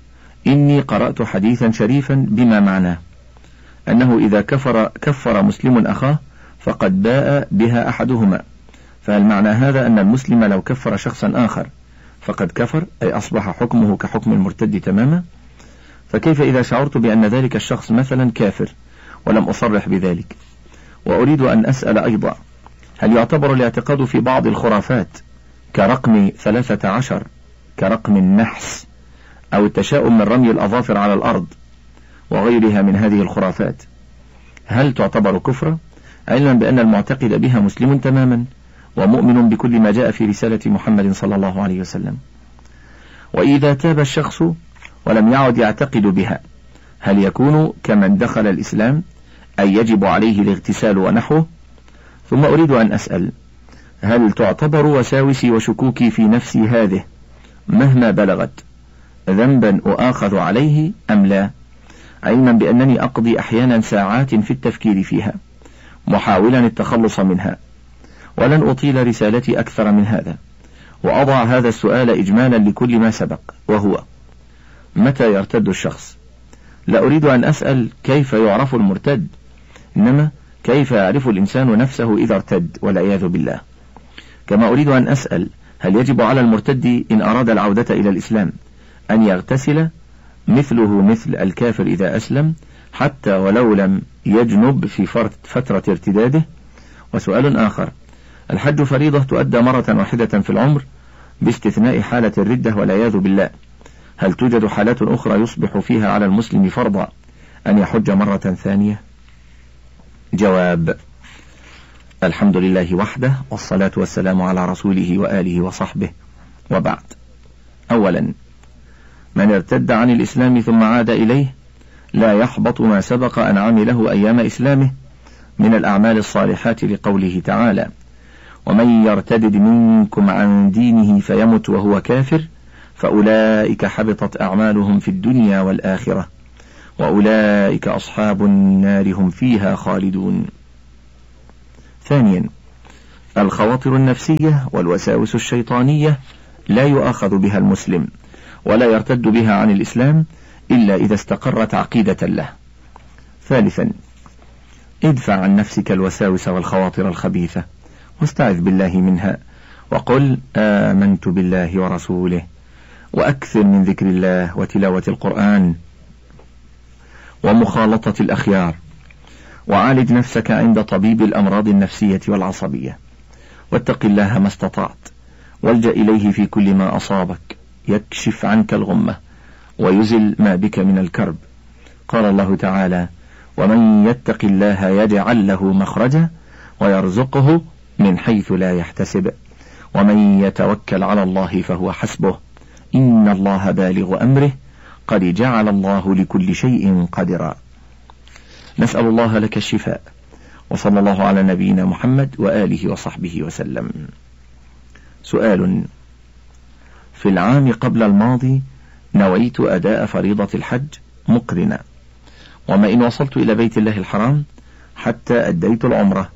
إني قرأت حديثا شريفا بما معناه أنه إذا كفر مسلم أخاه فقد باء بها أحدهما. فهل معنى هذا أن المسلم لو كفر شخصا آخر فقد كفر، أي أصبح حكمه كحكم المرتد تماما؟ فكيف إذا شعرت بأن ذلك الشخص مثلا كافر ولم أصرح بذلك؟ وأريد أن أسأل أيضا، هل يعتبر الاعتقاد في بعض الخرافات كرقم 13 كرقم النحس أو التشاؤم من رمي الأظافر على الأرض وغيرها من هذه الخرافات، هل تعتبر كفرا، علما بأن المعتقد بها مسلم تماما ومؤمن بكل ما جاء في رسالة محمد صلى الله عليه وسلم؟ وإذا تاب الشخص ولم يعد يعتقد بها، هل يكون كمن دخل الإسلام، أي يجب عليه الاغتسال ونحوه؟ ثم أريد أن أسأل، هل تعتبر وساوسي وشكوكي في نفسي هذه مهما بلغت ذنبا أؤاخذ عليه أم لا، علما بأنني أقضي أحيانا ساعات في التفكير فيها محاولا التخلص منها؟ ولن أطيل رسالتي أكثر من هذا، وأضع هذا السؤال إجمالا لكل ما سبق، وهو: متى يرتد الشخص؟ لا أريد أن أسأل كيف يعرف المرتد، إنما كيف يعرف الإنسان نفسه إذا ارتد والعياذ بالله. كما أريد أن أسأل، هل يجب على المرتد إن أراد العودة إلى الإسلام أن يغتسل مثله مثل الكافر إذا أسلم حتى ولو لم يجنب في فترة ارتداده؟ وسؤال آخر: الحج فريضة تؤدى مرة واحدة في العمر باستثناء حالة الردة والعياذ بالله، هل توجد حالات أخرى يصبح فيها على المسلم فرضا أن يحج مرة ثانية؟ جواب: الحمد لله وحده، والصلاة والسلام على رسوله وآله وصحبه، وبعد. أولا، من ارتد عن الإسلام ثم عاد إليه لا يحبط ما سبق أن عمله أيام إسلامه من الأعمال الصالحات، لقوله تعالى: ومن يرتد منكم عن دينه فيمت وهو كافر فأولئك حبطت أعمالهم في الدنيا والآخرة وأولئك أصحاب النار هم فيها خالدون. ثانيا، الخواطر النفسية والوساوس الشيطانية لا يؤاخذ بها المسلم ولا يرتد بها عن الإسلام إلا إذا استقرت عقيدة له. ثالثا، ادفع عن نفسك الوساوس والخواطر الخبيثة واستعذ بالله منها، وقل آمنت بالله ورسوله، وأكثر من ذكر الله وتلاوة القرآن ومخالطة الأخيار، وعالج نفسك عند طبيب الأمراض النفسية والعصبية، واتق الله ما استطعت، والجأ إليه في كل ما أصابك يكشف عنك الغمة ويزل ما بك من الكرب. قال الله تعالى: ومن يتق الله يجعل له مخرجا ويرزقه من حيث لا يحتسب ومن يتوكل على الله فهو حسبه إن الله بالغ أمره قد جعل الله لكل شيء قدرا. نسأل الله لك الشفاء، وصلى الله على نبينا محمد وآله وصحبه وسلم. سؤال: في العام قبل الماضي نويت أداء فريضة الحج مقرنا، وما إن وصلت إلى بيت الله الحرام حتى أديت العمرة،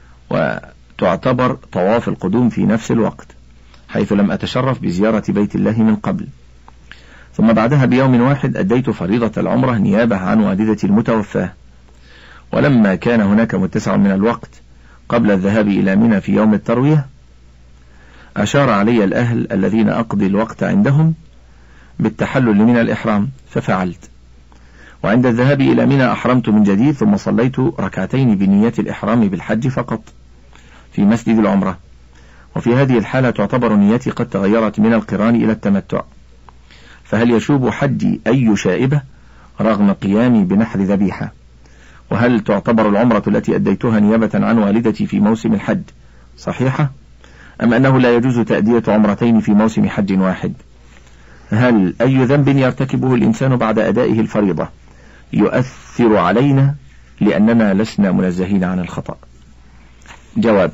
وتعتبر طواف القدوم في نفس الوقت، حيث لم أتشرف بزيارة بيت الله من قبل، ثم بعدها بيوم واحد أديت فريضة العمرة نيابة عن والدتي المتوفاة. ولما كان هناك متسع من الوقت قبل الذهاب إلى منى في يوم التروية، أشار علي الأهل الذين أقضي الوقت عندهم بالتحلل من الإحرام، ففعلت، وعند الذهاب إلى منى أحرمت من جديد، ثم صليت ركعتين بنية الإحرام بالحج فقط في مسجد العمرة. وفي هذه الحالة تعتبر نيتي قد تغيرت من القران إلى التمتع، فهل يشوب حجي أي شائبة رغم قيامي بنحر ذبيحة؟ وهل تعتبر العمرة التي أديتها نيابة عن والدتي في موسم الحج صحيحة، أم أنه لا يجوز تأدية عمرتين في موسم حج واحد؟ هل أي ذنب يرتكبه الإنسان بعد أدائه الفريضة يؤثر علينا لأننا لسنا منزهين عن الخطأ؟ جواب: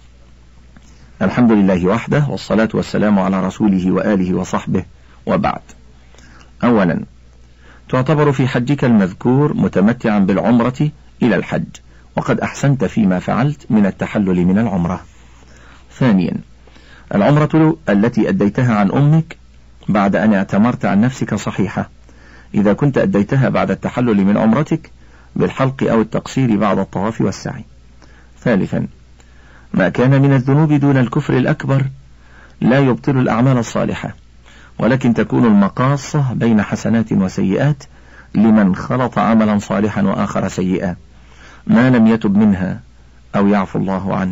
الحمد لله وحده، والصلاة والسلام على رسوله وآله وصحبه، وبعد. أولا، تعتبر في حجك المذكور متمتعا بالعمرة إلى الحج، وقد أحسنت فيما فعلت من التحلل من العمرة. ثانيا، العمرة التي أديتها عن أمك بعد أن اعتمرت عن نفسك صحيحة، إذا كنت أديتها بعد التحلل من عمرتك بالحلق أو التقصير بعد الطواف والسعي. ثالثا، ما كان من الذنوب دون الكفر الأكبر لا يبطل الأعمال الصالحة، ولكن تكون المقاصة بين حسنات وسيئات لمن خلط عملا صالحا وآخر سيئا ما لم يتب منها أو يعفو الله عنه.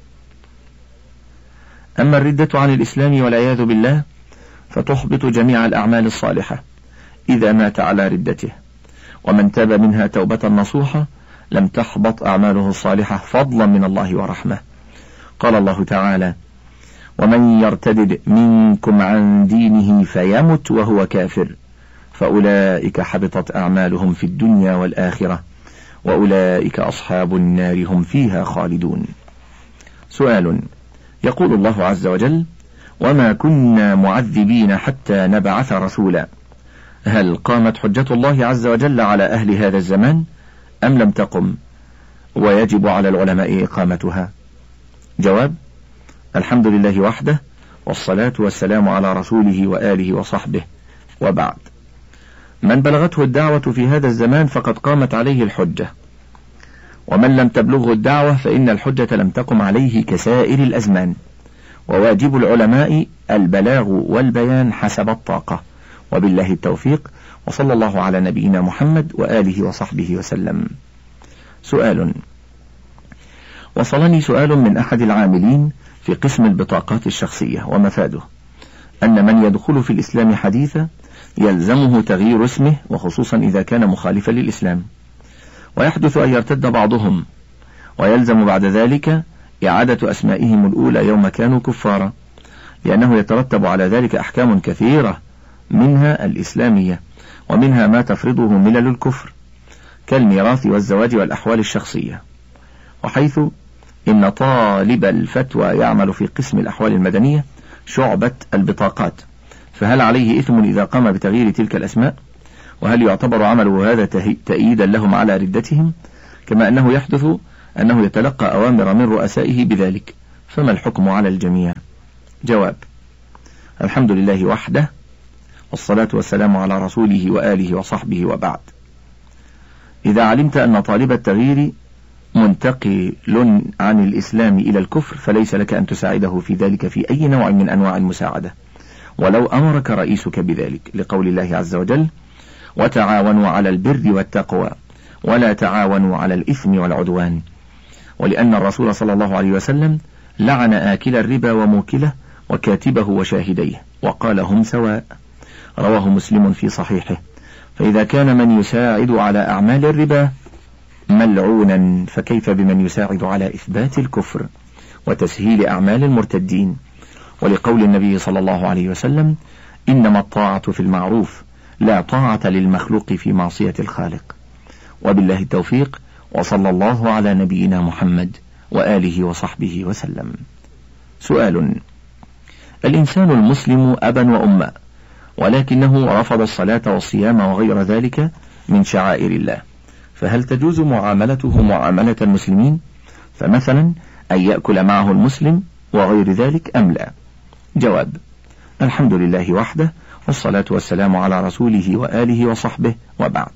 أما الردة عن الإسلام والعياذ بالله فتحبط جميع الأعمال الصالحة إذا مات على ردته، ومن تاب منها توبة نصوحة لم تحبط أعماله الصالحة فضلا من الله ورحمة. قال الله تعالى: ومن يرتد منكم عن دينه فيمت وهو كافر فأولئك حبطت أعمالهم في الدنيا والآخرة وأولئك أصحاب النار هم فيها خالدون. سؤال: يقول الله عز وجل: وما كنا معذبين حتى نبعث رسولا، هل قامت حجة الله عز وجل على أهل هذا الزمان أم لم تقم ويجب على العلماء إقامتها؟ جواب: الحمد لله وحده، والصلاة والسلام على رسوله وآله وصحبه، وبعد. من بلغته الدعوة في هذا الزمان فقد قامت عليه الحجة، ومن لم تبلغه الدعوة فإن الحجة لم تقم عليه كسائر الأزمان، وواجب العلماء البلاغ والبيان حسب الطاقة، وبالله التوفيق، وصلى الله على نبينا محمد وآله وصحبه وسلم. سؤال: وصلني سؤال من أحد العاملين في قسم البطاقات الشخصية، ومفاده أن من يدخل في الإسلام حديثا يلزمه تغيير اسمه، وخصوصا إذا كان مخالفا للإسلام، ويحدث أن يرتد بعضهم، ويلزم بعد ذلك إعادة أسمائهم الأولى يوم كانوا كفارا، لأنه يترتب على ذلك أحكام كثيرة منها الإسلامية، ومنها ما تفرضه ملل الكفر كالميراث والزواج والأحوال الشخصية. وحيث إن طالب الفتوى يعمل في قسم الأحوال المدنية شعبة البطاقات، فهل عليه إثم إذا قام بتغيير تلك الأسماء؟ وهل يعتبر عمله هذا تأييدا لهم على ردتهم، كما أنه يحدث أنه يتلقى أوامر من رؤسائه بذلك، فما الحكم على الجميع؟ جواب: الحمد لله وحده، والصلاة والسلام على رسوله وآله وصحبه، وبعد. إذا علمت أن طالب التغيير منتقل عن الإسلام إلى الكفر، فليس لك أن تساعده في ذلك في أي نوع من أنواع المساعدة، ولو أمرك رئيسك بذلك، لقول الله عز وجل: وتعاونوا على البر والتقوى ولا تعاونوا على الإثم والعدوان، ولأن الرسول صلى الله عليه وسلم لعن آكل الربا وموكله وكاتبه وشاهديه، وقال: هم سواء. رواه مسلم في صحيحه. فإذا كان من يساعد على أعمال الربا ملعونا، فكيف بمن يساعد على إثبات الكفر وتسهيل أعمال المرتدين؟ ولقول النبي صلى الله عليه وسلم: إنما الطاعة في المعروف، لا طاعة للمخلوق في معصية الخالق. وبالله التوفيق، وصلى الله على نبينا محمد وآله وصحبه وسلم. سؤال: الإنسان المسلم أبا وأما، ولكنه رفض الصلاة والصيام وغير ذلك من شعائر الله، فهل تجوز معاملته معاملة المسلمين، فمثلا أن يأكل معه المسلم وغير ذلك أم لا؟ جواب: الحمد لله وحده، والصلاة والسلام على رسوله وآله وصحبه، وبعد.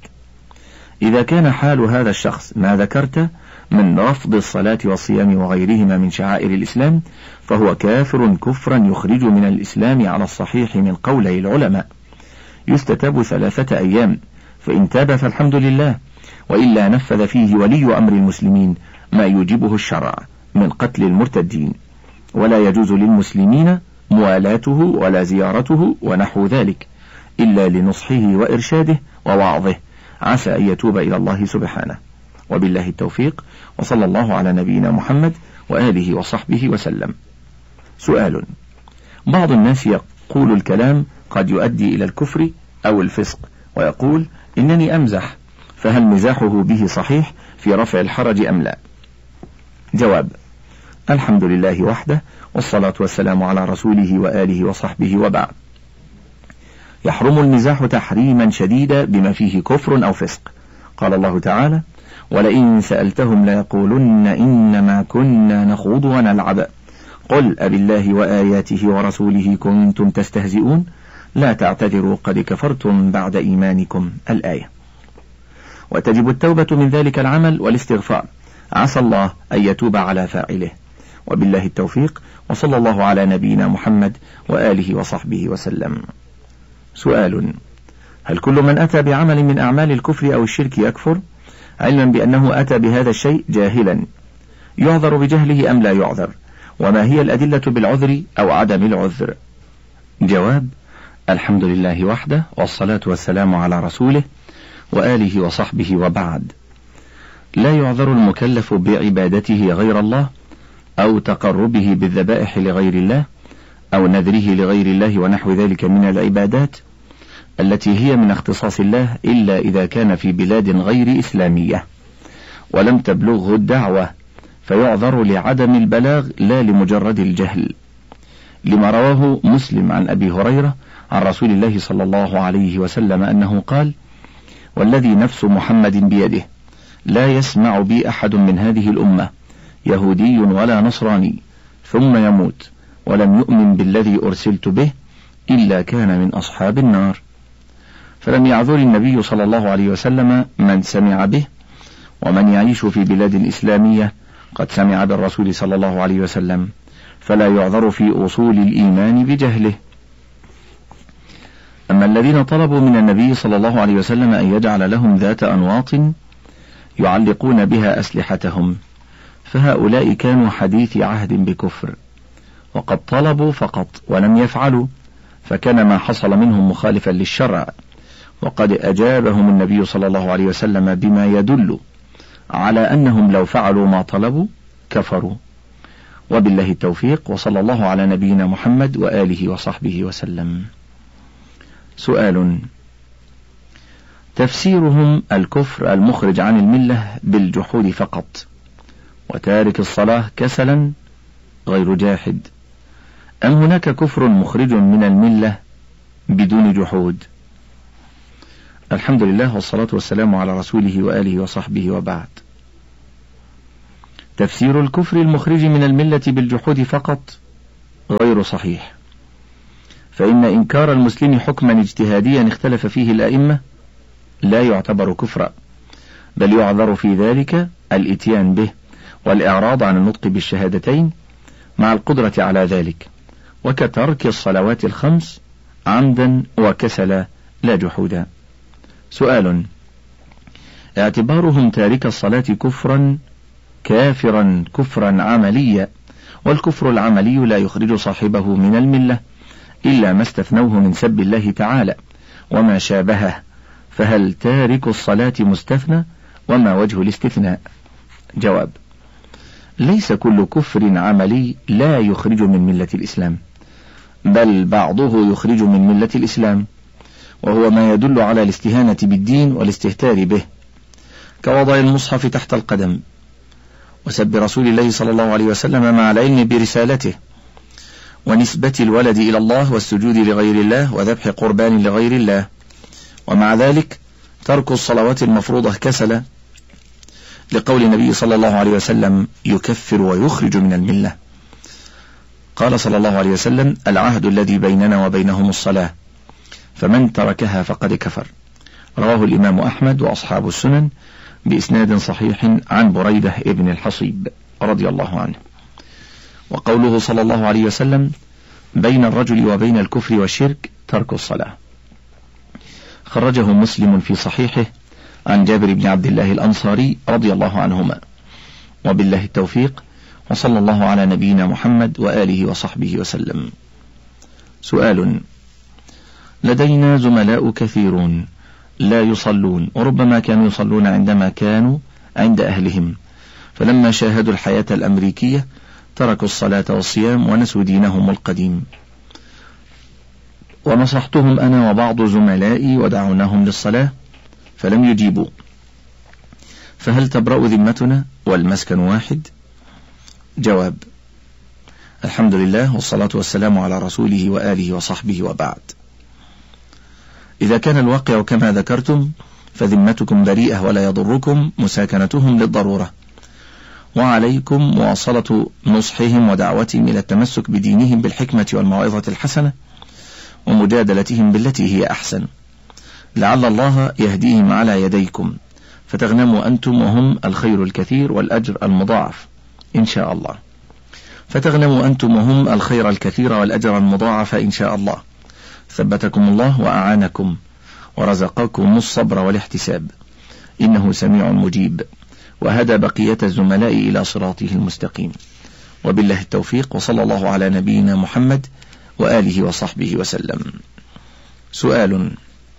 إذا كان حال هذا الشخص ما ذكرت من رفض الصلاة والصيام وغيرهما من شعائر الإسلام، فهو كافر كفرا يخرج من الإسلام على الصحيح من قولي العلماء، يستتاب 3 أيام، فإن تاب فالحمد لله، وإلا نفذ فيه ولي أمر المسلمين ما يوجبه الشرع من قتل المرتدين، ولا يجوز للمسلمين موالاته ولا زيارته ونحو ذلك، إلا لنصحه وإرشاده ووعظه، عسى أن يتوب إلى الله سبحانه. وبالله التوفيق، وصلى الله على نبينا محمد وآله وصحبه وسلم. سؤال: بعض الناس يقول الكلام قد يؤدي إلى الكفر أو الفسق، ويقول إنني أمزح، فهل مزاحه به صحيح في رفع الحرج أم لا؟ جواب: الحمد لله وحده، والصلاة والسلام على رسوله وآله وصحبه، وبعد. يحرم المزاح تحريما شديدا بما فيه كفر أو فسق. قال الله تعالى: ولئن سألتهم ليقولن إنما كنا نخوض ونلعب قل أبالله وآياته ورسوله كنتم تستهزئون لا تعتذروا قد كفرتم بعد إيمانكم، الآية. وتجب التوبة من ذلك العمل والاستغفار، عسى الله أن يتوب على فاعله. وبالله التوفيق، وصلى الله على نبينا محمد وآله وصحبه وسلم. سؤال: هل كل من أتى بعمل من أعمال الكفر أو الشرك يكفر، علما بأنه أتى بهذا الشيء جاهلا، يعذر بجهله أم لا يعذر؟ وما هي الأدلة بالعذر أو عدم العذر؟ جواب: الحمد لله وحده، والصلاة والسلام على رسوله وآله وصحبه، وبعد. لا يعذر المكلف بعبادته غير الله، أو تقربه بالذبائح لغير الله، أو نذره لغير الله ونحو ذلك من العبادات التي هي من اختصاص الله، إلا إذا كان في بلاد غير إسلامية ولم تبلغه الدعوة، فيعذر لعدم البلاغ لا لمجرد الجهل، لما رواه مسلم عن أبي هريرة عن رسول الله صلى الله عليه وسلم أنه قال: والذي نفس محمد بيده لا يسمع بي أحد من هذه الأمة يهودي ولا نصراني ثم يموت ولم يؤمن بالذي أرسلت به إلا كان من أصحاب النار. فلم يعذر النبي صلى الله عليه وسلم من سمع به، ومن يعيش في بلاد إسلامية قد سمع بالرسول صلى الله عليه وسلم، فلا يعذر في أصول الإيمان بجهله. أما الذين طلبوا من النبي صلى الله عليه وسلم أن يجعل لهم ذات أنواط يعلقون بها أسلحتهم، فهؤلاء كانوا حديث عهد بكفر، وقد طلبوا فقط ولم يفعلوا، فكان ما حصل منهم مخالفا للشرع، وقد أجابهم النبي صلى الله عليه وسلم بما يدل على أنهم لو فعلوا ما طلبوا كفروا. وبالله التوفيق، وصلى الله على نبينا محمد وآله وصحبه وسلم. سؤال: تفسيرهم الكفر المخرج عن الملة بالجحود فقط، وتارك الصلاة كسلا غير جاحد، أم هناك كفر مخرج من الملة بدون جحود؟ الحمد لله والصلاة والسلام على رسوله وآله وصحبه وبعد. تفسير الكفر المخرج من الملة بالجحود فقط غير صحيح، فإن إنكار المسلم حكما اجتهاديا اختلف فيه الأئمة لا يعتبر كفرا، بل يعذر في ذلك الإتيان به والإعراض عن النطق بالشهادتين مع القدرة على ذلك، وكترك الصلوات الخمس عمدا وكسلا لا جحودا. سؤال: اعتبارهم تارك الصلاة كفرا كافرا كفرا عمليا، والكفر العملي لا يخرج صاحبه من الملة إلا ما استثنوه من سب الله تعالى وما شابهه، فهل تارك الصلاة مستثنى؟ وما وجه الاستثناء؟ جواب: ليس كل كفر عملي لا يخرج من ملة الإسلام، بل بعضه يخرج من ملة الإسلام، وهو ما يدل على الاستهانة بالدين والاستهتار به، كوضع المصحف تحت القدم، وسب رسول الله صلى الله عليه وسلم مع العلم برسالته، ونسبة الولد إلى الله والسجود لغير الله وذبح قربان لغير الله، ومع ذلك ترك الصلوات المفروضة كسلا، لقول النبي صلى الله عليه وسلم: يكفر ويخرج من الملة. قال صلى الله عليه وسلم: العهد الذي بيننا وبينهم الصلاة، فمن تركها فقد كفر. رواه الإمام أحمد وأصحاب السنن بإسناد صحيح عن بريدة ابن الحصيب رضي الله عنه. وقوله صلى الله عليه وسلم: بين الرجل وبين الكفر والشرك ترك الصلاة، خرجه مسلم في صحيحه عن جابر بن عبد الله الأنصاري رضي الله عنهما. وبالله التوفيق، وصلى الله على نبينا محمد وآله وصحبه وسلم. سؤال: لدينا زملاء كثيرون لا يصلون، وربما كانوا يصلون عندما كانوا عند أهلهم، فلما شاهدوا الحياة الأمريكية تركوا الصلاة والصيام ونسوا دينهم القديم، ونصحتهم أنا وبعض زملائي ودعوناهم للصلاة فلم يجيبوا، فهل تبرأ ذمتنا والمسكن واحد؟ جواب: الحمد لله والصلاة والسلام على رسوله وآله وصحبه وبعد. إذا كان الواقع كما ذكرتم فذمتكم بريئة ولا يضركم مساكنتهم للضرورة، وعليكم مواصلة نصحهم ودعوتهم إلى التمسك بدينهم بالحكمة والموعظة الحسنة، ومجادلتهم بالتي هي أحسن، لعل الله يهديهم على يديكم فتغنموا أنتم وهم الخير الكثير والأجر المضاعف إن شاء الله، فتغنموا أنتم وهم الخير الكثير والأجر المضاعف إن شاء الله. ثبتكم الله وأعانكم ورزقكم الصبر والاحتساب، إنه سميع مجيب، وهدى بقية الزملاء إلى صراطه المستقيم. وبالله التوفيق، وصلى الله على نبينا محمد وآله وصحبه وسلم. سؤال: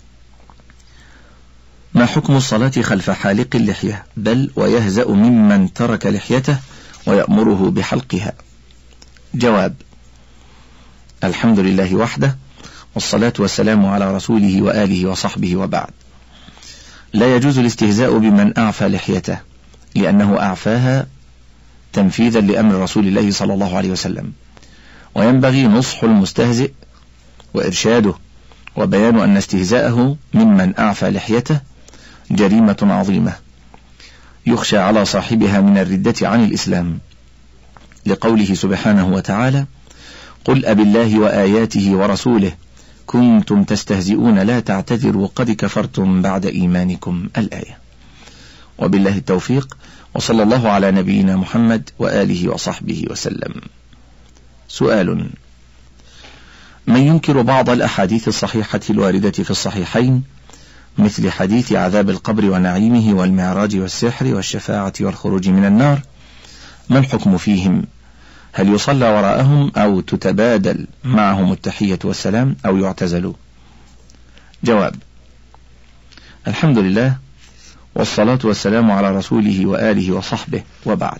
ما حكم الصلاة خلف حالق اللحية بل ويهزأ ممن ترك لحيته ويأمره بحلقها؟ جواب: الحمد لله وحده، والصلاة والسلام على رسوله وآله وصحبه وبعد. لا يجوز الاستهزاء بمن أعفى لحيته، لأنه أعفاها تنفيذا لأمر رسول الله صلى الله عليه وسلم، وينبغي نصح المستهزئ وإرشاده وبيان أن استهزاءه ممن أعفى لحيته جريمة عظيمة يخشى على صاحبها من الردة عن الإسلام، لقوله سبحانه وتعالى: قل أبالله وآياته ورسوله كنتم تستهزئون لا تعتذروا قد كفرتم بعد إيمانكم، الآية. وبالله التوفيق، وصلى الله على نبينا محمد وآله وصحبه وسلم. سؤال: من ينكر بعض الأحاديث الصحيحة الواردة في الصحيحين مثل حديث عذاب القبر ونعيمه والمعراج والسحر والشفاعة والخروج من النار، ما الحكم فيهم؟ هل يصلى وراءهم أو تتبادل معهم التحية والسلام أو يعتزلوا؟ جواب: الحمد لله والصلاة والسلام على رسوله وآله وصحبه وبعد.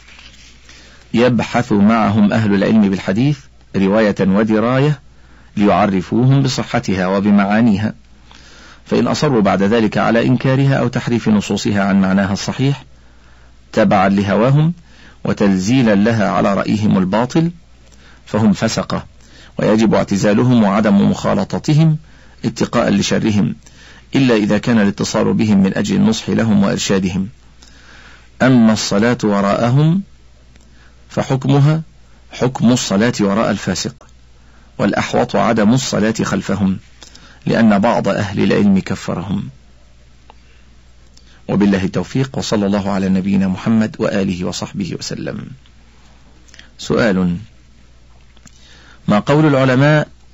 يبحث معهم أهل العلم بالحديث رواية ودراية ليعرفوهم بصحتها وبمعانيها، فإن أصروا بعد ذلك على إنكارها أو تحريف نصوصها عن معناها الصحيح تبعا لهواهم وتنزيلا لها على رأيهم الباطل فهم فسقة، ويجب اعتزالهم وعدم مخالطتهم اتقاء لشرهم، إلا إذا كان الاتصال بهم من أجل النصح لهم وإرشادهم. أما الصلاة وراءهم فحكمها حكم الصلاة وراء الفاسق، والأحوط عدم الصلاة خلفهم، لأن بعض أهل العلم كفرهم. وبالله التوفيق، وصلى الله على نبينا محمد وآله وصحبه وسلم. سؤال: ما قول العلماء